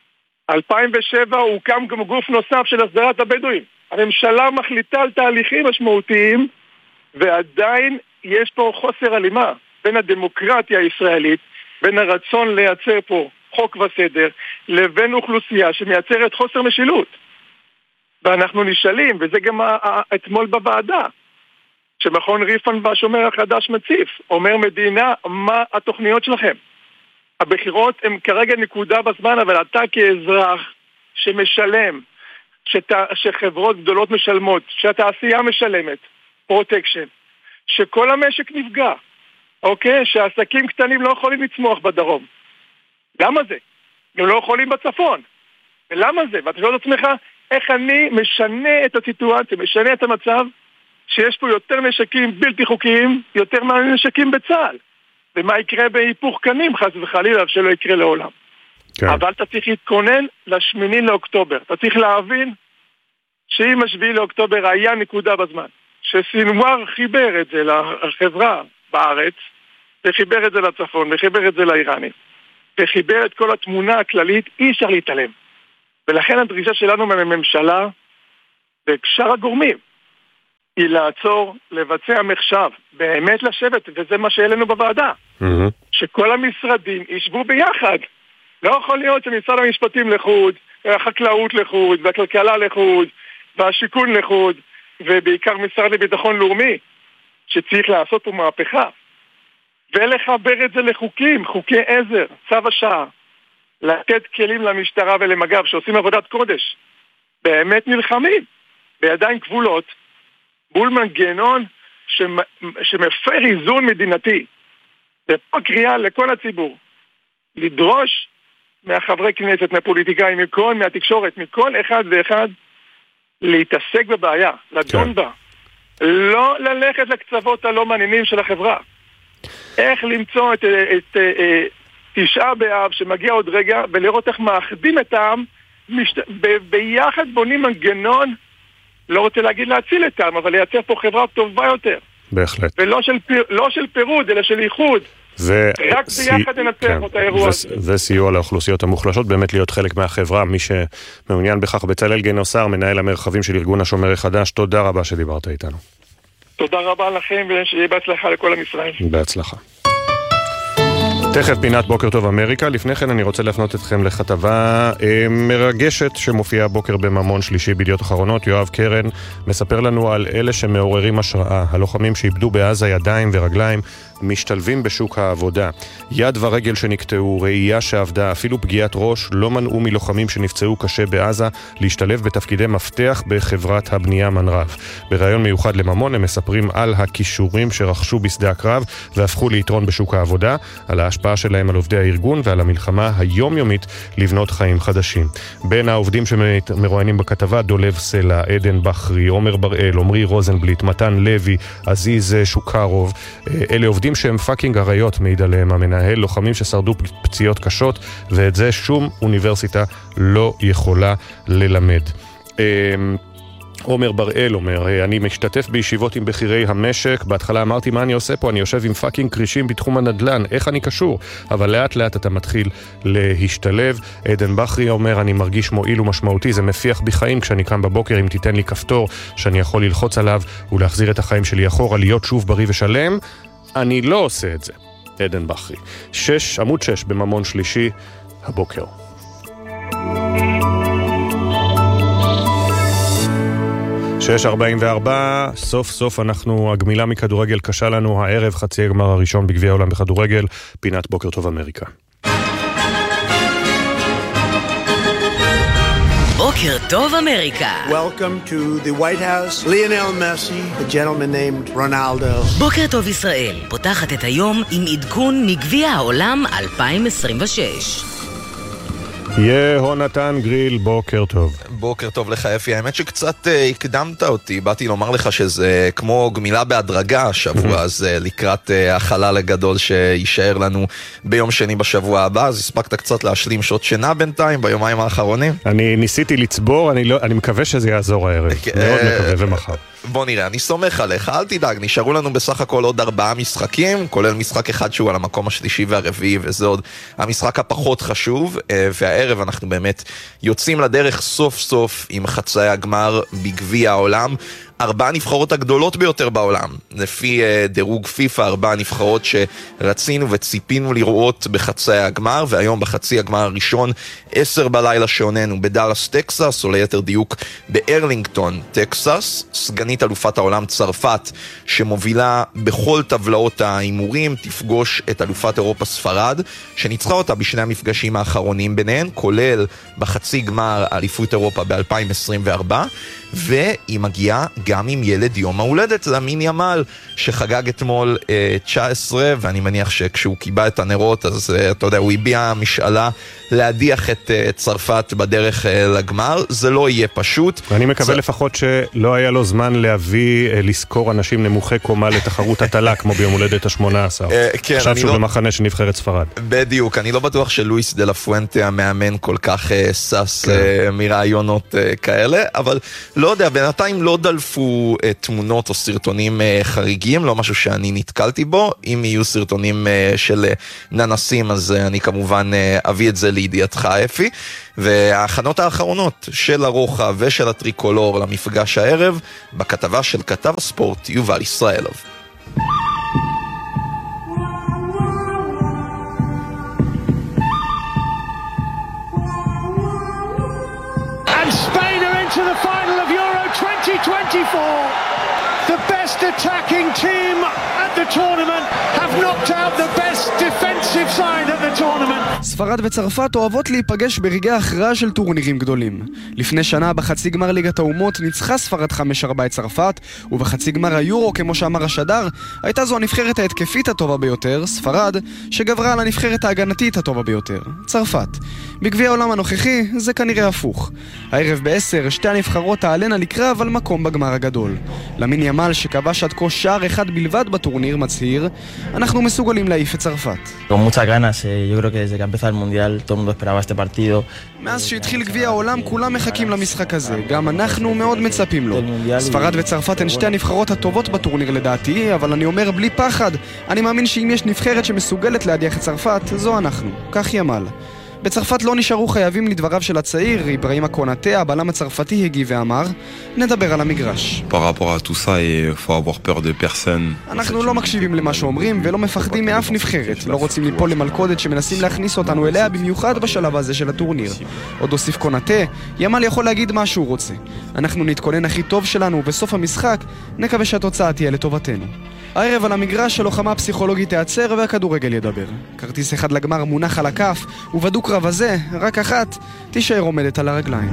2007 הוקם גם גוף נוסף של הסדרת הבדואים. הממשלה מחליטה על תהליכים משמעותיים, ועדיין יש פה חוסר הלימה בין הדמוקרטיה הישראלית, בין הרצון לייצר פה חוק וסדר, לבין אוכלוסייה שמייצרת חוסר משילות. ואנחנו נשאלים, וזה גם אתמול בוועדה, שמכון ריפן והשומר החדש מציף, אומר מדינה, מה התוכניות שלכם? הבחירות הן כרגע נקודה בזמן, אבל אתה כאזרח שמשלם, שחברות גדולות משלמות, שהתעשייה משלמת, פרוטקשן, שכל המשק נפגע, אוקיי? שהעסקים קטנים לא יכולים לצמוח בדרום. למה זה? הם לא יכולים בצפון. ולמה זה? ואתה שואל את עצמך, איך אני משנה את הסיטואציה, משנה את המצב, שיש פה יותר נשקים בלתי חוקיים, יותר מהנשקים בצה"ל. ומה יקרה בהיפוך קנים, חס וחלילה, שלא יקרה לעולם. כן. אבל אתה צריך להתכונן ל8 לאוקטובר. אתה צריך להבין שאם 7 לאוקטובר היה נקודה בזמן, שסינואר חיבר את זה לחברה בארץ, וחיבר את זה לצפון, וחיבר את זה לאיראנים, וחיבר את כל התמונה הכללית, אי אפשר להתעלם. ולכן הדרישה שלנו מהממשלה, וכשאר הגורמים, היא לעצור, לבצע מחשב, באמת לשבת, וזה מה שאלינו בוועדה. שכל המשרדים ישבו ביחד. לא יכול להיות שמשרד המשפטים לחוד, החקלאות לחוד, והכלכלה לחוד, והשיכון לחוד, ובעיקר משרד לביטחון לאומי, שצריך לעשות פה מהפכה. ולחבר את זה לחוקים, חוקי עזר, צו השעה. לתת כלים למשטרה ולמג"ב שעושים עבודת קודש. באמת נלחמים, בידיים כבולות, מול מנגנון שמפר איזון מדינתי. ופה קריאה לכל הציבור, לדרוש מהחברי כנסת, מהפוליטיקאים, מהתקשורת, מכל אחד ואחד, להתעסק בבעיה, לדון בה. לא ללכת לקצוות הלא מעניינים של החברה. איך למצוא את 9 באב שמגיע עוד רגע, ולראות איך מאחדים את העם, ביחד בונים מנגנון, לא רוצה להגיד להציל את העם, אבל לייצר פה חברה טובה יותר. בהחלט. ולא של פירוד, אלא של איחוד. רק ביחד ננצח את האירוע הזה. וסיוע לאוכלוסיות המוחלשות, באמת להיות חלק מהחברה. מי שמעוניין בכך, בצלאל גינוסר, מנהל המרחבים של ארגון השומר החדש, תודה רבה שדיברת איתנו. תודה רבה לכם, ושיהיה בהצלחה לכל עם ישראל. בהצלחה. תכף פינת בוקר טוב אמריקה. לפני כן אני רוצה להפנות אתכם לכתבה מרגשת שמופיעה בוקר בממון שלישי בידיעות אחרונות. יואב קרן מספר לנו על אלה שמעוררים השראה, הלוחמים שאיבדו בעזה ידיים ורגליים, משתלבים בשוק העבודה. יד ורגל שנקטעו, ראייה שעבדה, אפילו פגיעת ראש, לא מנעו מלוחמים שנפצעו קשה בעזה להשתלב בתפקידי מפתח בחברת הבנייה מנרב. בראיון מיוחד לממון הם מספרים על הכישורים שרכשו בשדה הקרב והפכו ליתרון בשוק העבודה, על ההשפעה שלהם על עובדי הארגון ועל המלחמה היומיומית לבנות חיים חדשים. בין העובדים שמרואיינים בכתבה, דולב סלע, עדן בחרי, עומר בראל, עומרי רוזנבליט, מתן לוי, עזיז שוקרוב. אלה עובדים שהם פאקינג הריות, מעיד עליהם המנהל, לוחמים ששרדו פציעות קשות, ואת זה שום אוניברסיטה לא יכולה ללמד. עומר בראל אומר, אני משתתף בישיבות עם בחירי המשק, בהתחלה אמרתי מה אני עושה פה, אני יושב עם פאקינג קרישים בתחום הנדלן, איך אני קשור? אבל לאט לאט אתה מתחיל להשתלב. עדן בחרי אומר, אני מרגיש מועיל ומשמעותי, זה מפיח בי חיים כשאני קם בבוקר, אם תיתן לי כפתור שאני יכול ללחוץ עליו ולהחזיר את החיים שלי אחורה, להיות שוב בריא ושלם, אני לא עושה את זה. עדן בחרי. עמוד 6 בממון שלישי הבוקר. 6:44, סוף סוף הגמילה מכדורגל קשה לנו הערב, חצי הגמר הראשון בגביע העולם בכדורגל, פינת בוקר טוב אמריקה. בוקר טוב אמריקה. Welcome to the White House. Lionel Messi, a gentleman named Ronaldo. בוקר טוב ישראל, פותחת את היום עם עדכון מגביע העולם 2026. יהונתן גריל, בוקר טוב. בוקר טוב לך אפי, האמת שקצת הקדמת אותי, באתי לומר לך שזה כמו גמילה בהדרגה השבוע, אז לקראת החלל הגדול שישאר לנו ביום שני בשבוע הבא, אז הספקת קצת להשלים שעות שינה בינתיים ביומיים האחרונים? אני ניסיתי לצבור, אני מקווה שזה יעזור הערב, מאוד מקווה ומחר. בוא נראה, אני סומך עליך, אל תדאג, נשארו לנו בסך הכל עוד 4 משחקים, כולל משחק אחד שהוא על המקום השלישי והרביעי, וזה עוד המשחק הפחות חשוב, והערב אנחנו באמת יוצאים לדרך סוף סוף עם חצי הגמר בגביע העולם. 4 הנבחרות הגדולות ביותר בעולם, לפי דירוג פיפה, 4 הנבחרות שרצינו וציפינו לראות בחצי הגמר, והיום בחצי הגמר הראשון 10 בלילה שעוננו בדלס טקסס, או ליתר דיוק בארלינגטון טקסס. סגנית אלופת העולם צרפת שמובילה בכל טבלאות האימורים תפגוש את אלופת אירופה ספרד שניצחה אותה בשני המפגשים האחרונים ביניהן, כולל בחצי גמר אליפות אירופה ב-2024, והיא מגיעה גם עם ילד יום ההולדת, למין ימל שחגג אתמול 19, ואני מניח שכשהוא קיבע את הנרות אז אתה יודע, הוא הביע משאלה להדיח את צרפת בדרך לגמר. זה לא יהיה פשוט. ואני מקווה לפחות שלא היה לו זמן לזכור אנשים נמוכי קומה לתחרות הטלה כמו ביום הולדת ה-18. עכשיו שהוא במחנה של נבחרת ספרד. בדיוק, אני לא בטוח שלואיס דה לה פואנטה המאמן כל כך סס מרעיונות כאלה, אבל לא יודע, בינתיים לא דלפו תמונות או סרטונים חריגים, לא משהו שאני נתקלתי בו. אם יהיו סרטונים של ננסים אז אני כמובן אביא את זה לידיעתך אפי. וההכנות האחרונות של הרוחב ושל הטריקולור למפגש הערב בכתבה של כתב הספורט יובל ישראלוב. And Spain are into the final of Euro 2024. The best attacking team at the tournament have knocked out the best defensive side at the tournament. ספרד וצרפת אוהבות להיפגש ברגעי ההכרעה של טורנירים גדולים. לפני שנה בחצי גמר ליגת האומות ניצחה ספרד 5-4 את צרפת, ובחצי גמר היורו, כמו שאמר השדר, הייתה זו הנבחרת ההתקפית הטובה ביותר, ספרד, שגברה על הנבחרת ההגנתית הטובה ביותר, צרפת. בגביע העולם הנוכחי זה כנראה הפוך. הערב ב-10 שתי הנבחרות תעלנה לקרב על מקום בגמר הגדול. למין ימל שכבש עד כה שער אחד בלבד בטורניר מצהיר, אנחנו מסוגלים להעיף את צרפת. Con muchas ganas, yo creo que desde que empezó el mundial todo el mundo esperaba este partido. מאז שהתחיל גביע העולם כולם מחכים למשחק הזה, גם אנחנו מאוד מצפים לו. ספרד וצרפת הן שתי הנבחרות הטובות בטורניר לדעתי, אבל אני אומר בלי פחד, אני מאמין שאם יש נבחרת שמסוגלת להדיח את צרפת, זו אנחנו, כך ימל. בצרפת לא נשארו חייבים לדבריו של הצעיר, איברהים קונאטה, הבלם הצרפתי הגיב ואמר, נדבר על המגרש. אנחנו לא מקשיבים למה שאומרים ולא מפחדים מאף נבחרת, לא רוצים ליפול למלכודת שמנסים להכניס אותנו אליה במיוחד בשלב הזה של הטורניר. עוד הוסיף קונאטה, ימל יכול להגיד מה שהוא רוצה. אנחנו נתכונן הכי טוב שלנו ובסוף המשחק נקווה שהתוצאה תהיה לטובתנו. הערב על המגרש הלוחמה הפסיכולוגית תיעצר והכדורגל ידבר. כרטיס אחד לגמר מונח על הכף, ובדוק רב הזה, רק אחת, תישאר עומדת על הרגליים.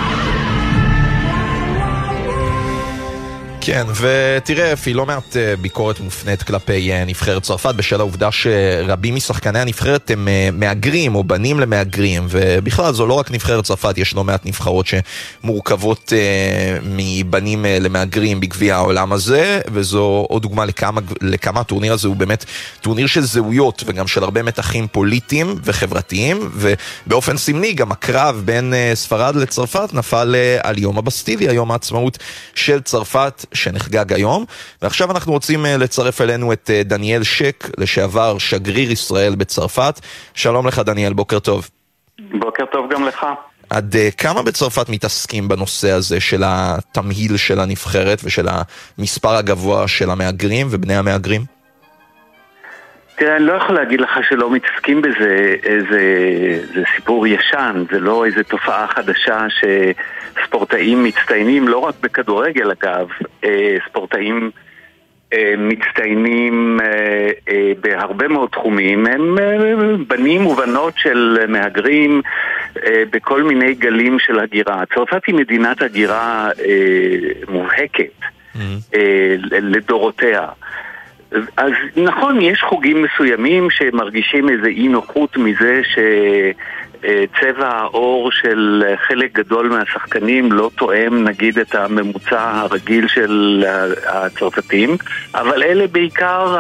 כן, ותראה אפי, לא מעט ביקורת מופנית כלפי נבחרת צרפת בשל העובדה שרבים משחקני הנבחרת הם מאגרים או בנים למאגרים, ובכלל זו לא רק נבחרת צרפת, יש לא מעט נבחרות שמורכבות מבנים למאגרים בגביע העולם הזה, וזו עוד דוגמה לכמה הטורניר הזה הוא באמת טורניר של זהויות וגם של הרבה מתחים פוליטיים וחברתיים, ובאופן סמלי גם הקרב בין ספרד לצרפת נפל על יום הבסטיליה, יום העצמאות של צרפת שנחגג היום. ועכשיו אנחנו רוצים לצרף אלינו את דניאל שק, לשעבר שגריר ישראל בצרפת. שלום לך דניאל, בוקר טוב. בוקר טוב גם לך. עד כמה בצרפת מתעסקים בנושא הזה של התמהיל של הנבחרת ושל המספר הגבוה של המאגרים ובני המאגרים? תראה, אני לא יכול להגיד לך שלא מתעסקים בזה, זה סיפור ישן, זה לא איזו תופעה חדשה שספורטאים מצטיינים, לא רק בכדורגל אגב, ספורטאים מצטיינים בהרבה מאוד תחומים, הם בנים ובנות של מהגרים בכל מיני גלים של הגירה. צרפת היא מדינת הגירה מובהקת לדורותיה. אז נכון, יש חוגים מסוימים שמרגישים איזה אי נוחות מזה שצבע האור של חלק גדול מהשחקנים לא תואם נגיד את הממוצע הרגיל של הצרפתים, אבל אלה בעיקר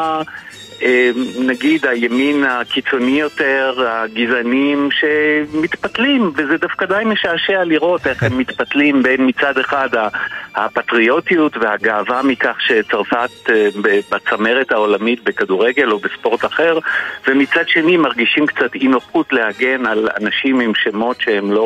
נגיד הימין הקיצוני יותר, הגזענים שמתפתלים, וזה דווקא די משעשע לראות איך הם מתפתלים בין מצד אחד הפטריוטיות והגאווה מכך שצרפת בצמרת העולמית בכדורגל או בספורט אחר, ומצד שני מרגישים קצת אי נוחות להגן על אנשים עם שמות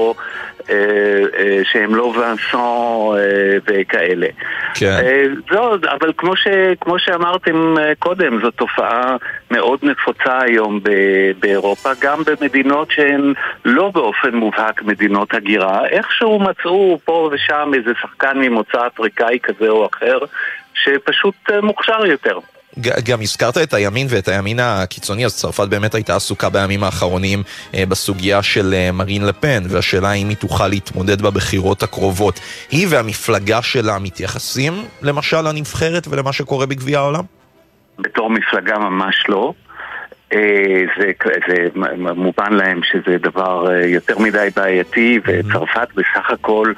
שהם לא ונסון וכאלה. אבל כמו שאמרתם קודם, זו תופעה מאוד נפוצה היום באירופה, גם במדינות שהן לא באופן מובהק מדינות הגירה, איכשהו מצאו פה ושם איזה שחקן ממוצא אפריקאי כזה או אחר שפשוט מוכשר יותר. גם הזכרת את הימין ואת הימין הקיצוני, אז צרפת באמת הייתה עסוקה בימים האחרונים בסוגיה של מרין לפן, והשאלה אם היא תוכל להתמודד בבחירות הקרובות. היא והמפלגה שלה מתייחסים למשל לנבחרת ולמה שקורה בגביע העולם? בתור מפלגה ממש לא. זה מובן להם שזה דבר יותר מדי בעייתי, וצרפת בסך הכל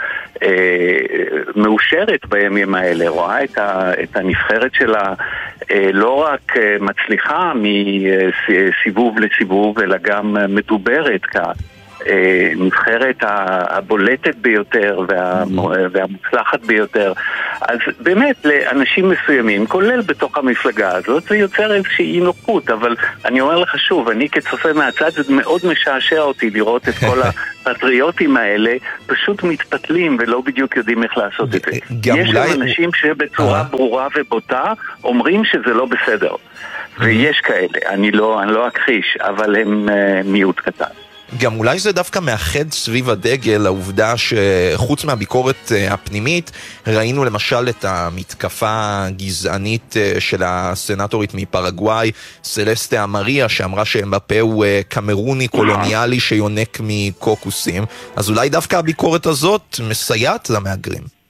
מאושרת בימים האלה, רואה את הנבחרת שלה לא רק מצליחה מסיבוב לסיבוב, אלא גם מדוברת נבחרת הבולטת ביותר והמוצלחת ביותר. אז באמת לאנשים מסוימים, כולל בתוך המפלגה הזאת, זה יוצר איזושהי נוחות, אבל אני אומר לך שוב, אני כצופה מהצד, זה מאוד משעשע אותי לראות את כל הפטריוטים האלה פשוט מתפתלים ולא בדיוק יודעים איך לעשות את זה. יש גם אנשים שבצורה ברורה ובוטה אומרים שזה לא בסדר, ויש כאלה, אני לא אכחיש, אבל הם מיעוט קטן. גם אולי זה דווקא מאחד סביב הדגל העובדה שחוץ מהביקורת הפנימית ראינו למשל את המתקפה הגזענית של הסנטורית מפרגוואי סלסטה אמריה, שאמרה שאמבפה הוא קמרוני קולוניאלי שיונק מקוקוסים. אז אולי דווקא הביקורת הזאת מסייעת למהגרים.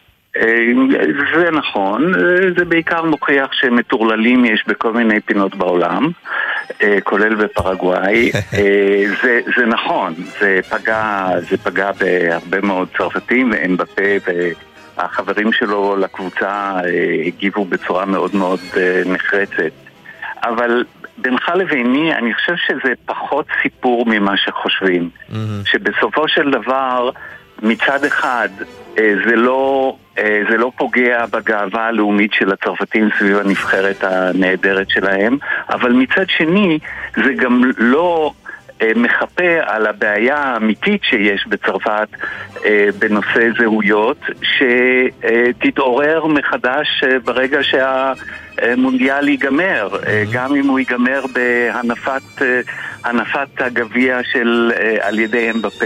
זה נכון, זה בעיקר מוכיח שמטורללים יש בכל מיני פינות בעולם, כולל בפרגוואי. זה נכון, זה פגע בהרבה מאוד צרפתים, ואמבפה והחברים שלו לקבוצה הגיבו בצורה מאוד מאוד נחרצת. אבל בינך לביני אני חושב שזה פחות סיפור ממה שחושבים, שבסופו של דבר מצד אחד זה לא פוגע בגאווה הלאומית של הצרפתים סביב הנבחרת הנהדרת שלהם, אבל מצד שני זה גם לא מחפה על הבעיה האמיתית שיש בצרפת בנושא זהויות, שתתעורר מחדש ברגע שהמונדיאל ייגמר, גם אם הוא ייגמר בהנפת הגביע על ידי אמבפה.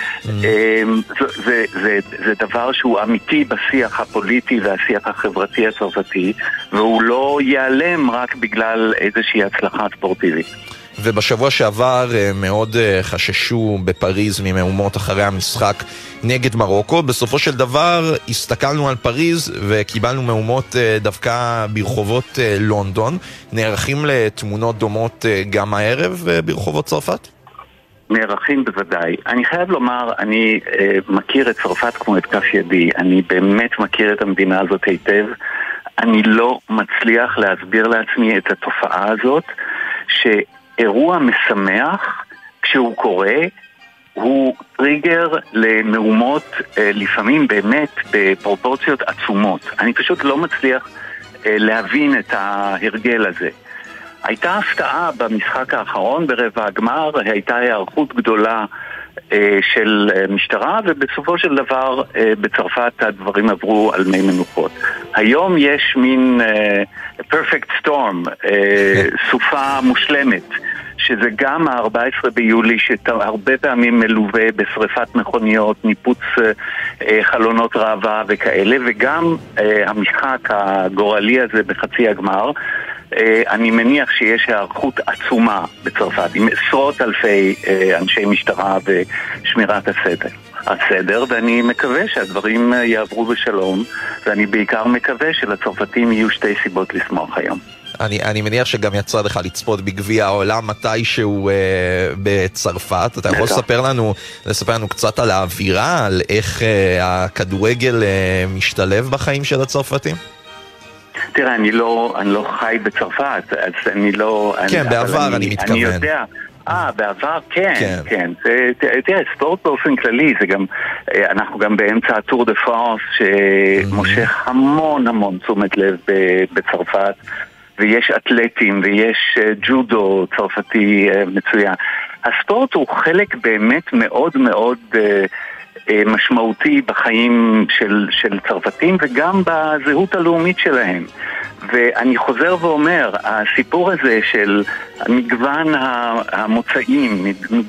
זה דבר שהוא אמיתי בשיח הפוליטי והשיח החברתי הצרפתי, והוא לא ייעלם רק בגלל איזושהי הצלחה ספורטיבית. ובשבוע שעבר מאוד חששו בפריז ממהומות אחרי המשחק נגד מרוקו. בסופו של דבר הסתכלנו על פריז וקיבלנו מהומות דווקא ברחובות לונדון. נערכים לתמונות דומות גם הערב ברחובות צרפת? נערכים בוודאי. אני חייב לומר, אני מכיר את צרפת כמו את כף ידי. אני באמת מכיר את המדינה הזאת היטב. אני לא מצליח להסביר לעצמי את התופעה הזאת, אירוע משמח, כשהוא קורה, הוא טריגר למהומות לפעמים באמת בפרופורציות עצומות. אני פשוט לא מצליח להבין את ההרגל הזה. הייתה הפתעה במשחק האחרון ברבע הגמר, הייתה הערכות גדולה של משטרה, ובסופו של דבר בצרפת הדברים עברו על מי מנוחות. היום יש מין perfect storm, סופה מושלמת, שזה גם ה-14 ביולי, שהרבה פעמים מלווה בשריפת מכוניות, ניפוץ חלונות ראווה וכאלה, וגם המשחק הגורלי הזה בחצי הגמר. אני מניח שיש הערכות עצומה בצרפת, עם עשרות אלפי אנשי משטרה ושמירת הסדר, ואני מקווה שהדברים יעברו בשלום, ואני בעיקר מקווה שלצרפתים יהיו שתי סיבות לשמוח היום. אני מניח שגם יצא לך לצפות בגביע העולם מתישהו בצרפת. אתה יכול לספר לנו קצת על האווירה, על איך הכדורגל משתלב בחיים של הצרפתים? תראה, אני לא חי בצרפת, אז אני לא... כן, בעבר אני מתכוון. אני יודע... בעבר כן. תראה, ספורט באופן כללי, זה גם, אנחנו גם באמצע הטור דה פרנס, שמושך המון תשומת לב בצרפת, ויש אתלטים, ויש ג'ודו צרפתי מצוין. הספורט הוא חלק באמת מאוד מאוד משמעותי בחיים של צרפתים, וגם בזהות הלאומית שלהם. ואני חוזר ואומר, הסיפור הזה של מגוון המוצאים,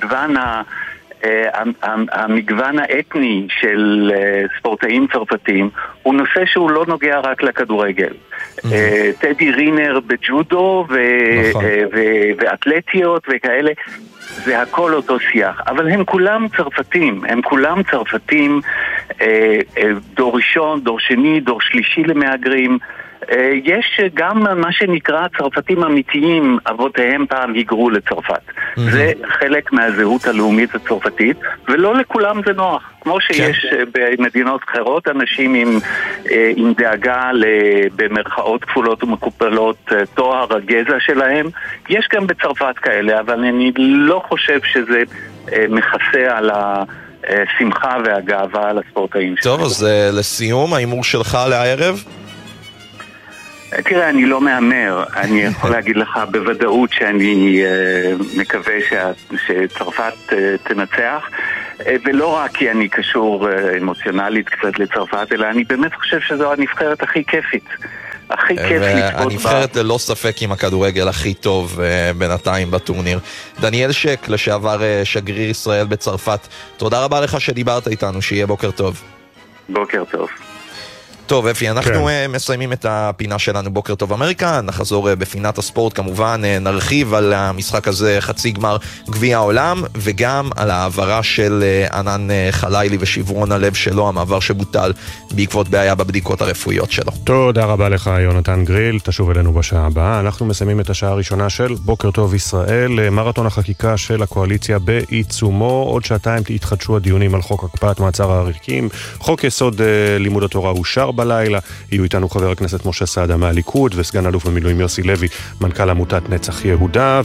המגוון האתני של ספורטאים צרפתים, הוא נושא שהוא לא נוגע רק לכדורגל. טדי רינר בג'ודו ואתלטיות וכאלה, זה הכל אותו שיח, אבל הם כולם צרפתים, דור ראשון, דור שני, דור שלישי למהגרים. יש גם מה שנקרא צרפתים אמיתיים, אבותיהם פעם היגרו לצרפת. זה חלק מהזהות הלאומית הצרפתית, ולא לכולם זה נוח. כמו שיש במדינות אחרות אנשים עם דאגה במרכאות כפולות ומקופלות תואר הגזע שלהם, יש גם בצרפת כאלה, אבל אני לא חושב שזה מכסה על השמחה והגאווה על הספורטאים שלהם. טוב, אז לסיום, האימור שלך לערב? תראה, אני לא מאמר, אני יכול להגיד לך בוודאות שאני מקווה שצרפת תנצח, ולא רק כי אני קשור אמוציונלית קצת לצרפת, אלא אני באמת חושב שזו הנבחרת הכי כיפית. הכי כיף לצפות בה. הנבחרת ללא ספק עם הכדורגל הכי טוב בינתיים בטורניר. דניאל שק, לשעבר שגריר ישראל בצרפת, תודה רבה לך שדיברת איתנו, שיהיה בוקר טוב. בוקר טוב. טוב, אפי, אנחנו מסיימים את הפינה שלנו בוקר טוב אמריקה, נחזור בפינת הספורט כמובן, נרחיב על המשחק הזה חצי גמר גביע העולם, וגם על העברה של ענן חלילי ושברון הלב שלו, המעבר שבוטל בעקבות בעיה בבדיקות הרפואיות שלו. תודה רבה לך יונתן גריל, תשוב אלינו בשעה הבאה. אנחנו מסיימים את השעה הראשונה של בוקר טוב ישראל, מרתון החקיקה של הקואליציה בעיצומו, עוד שעתיים יתחדשו הדיונים על חוק הקפאת מעצר העריקים, חוק יסוד לימוד התורה אושר בלילה, יהיו איתנו חבר הכנסת משה סעדה מהליכוד וסגן אלוף במילואים יוסי לוי, מנכ"ל עמותת נצח יהודה,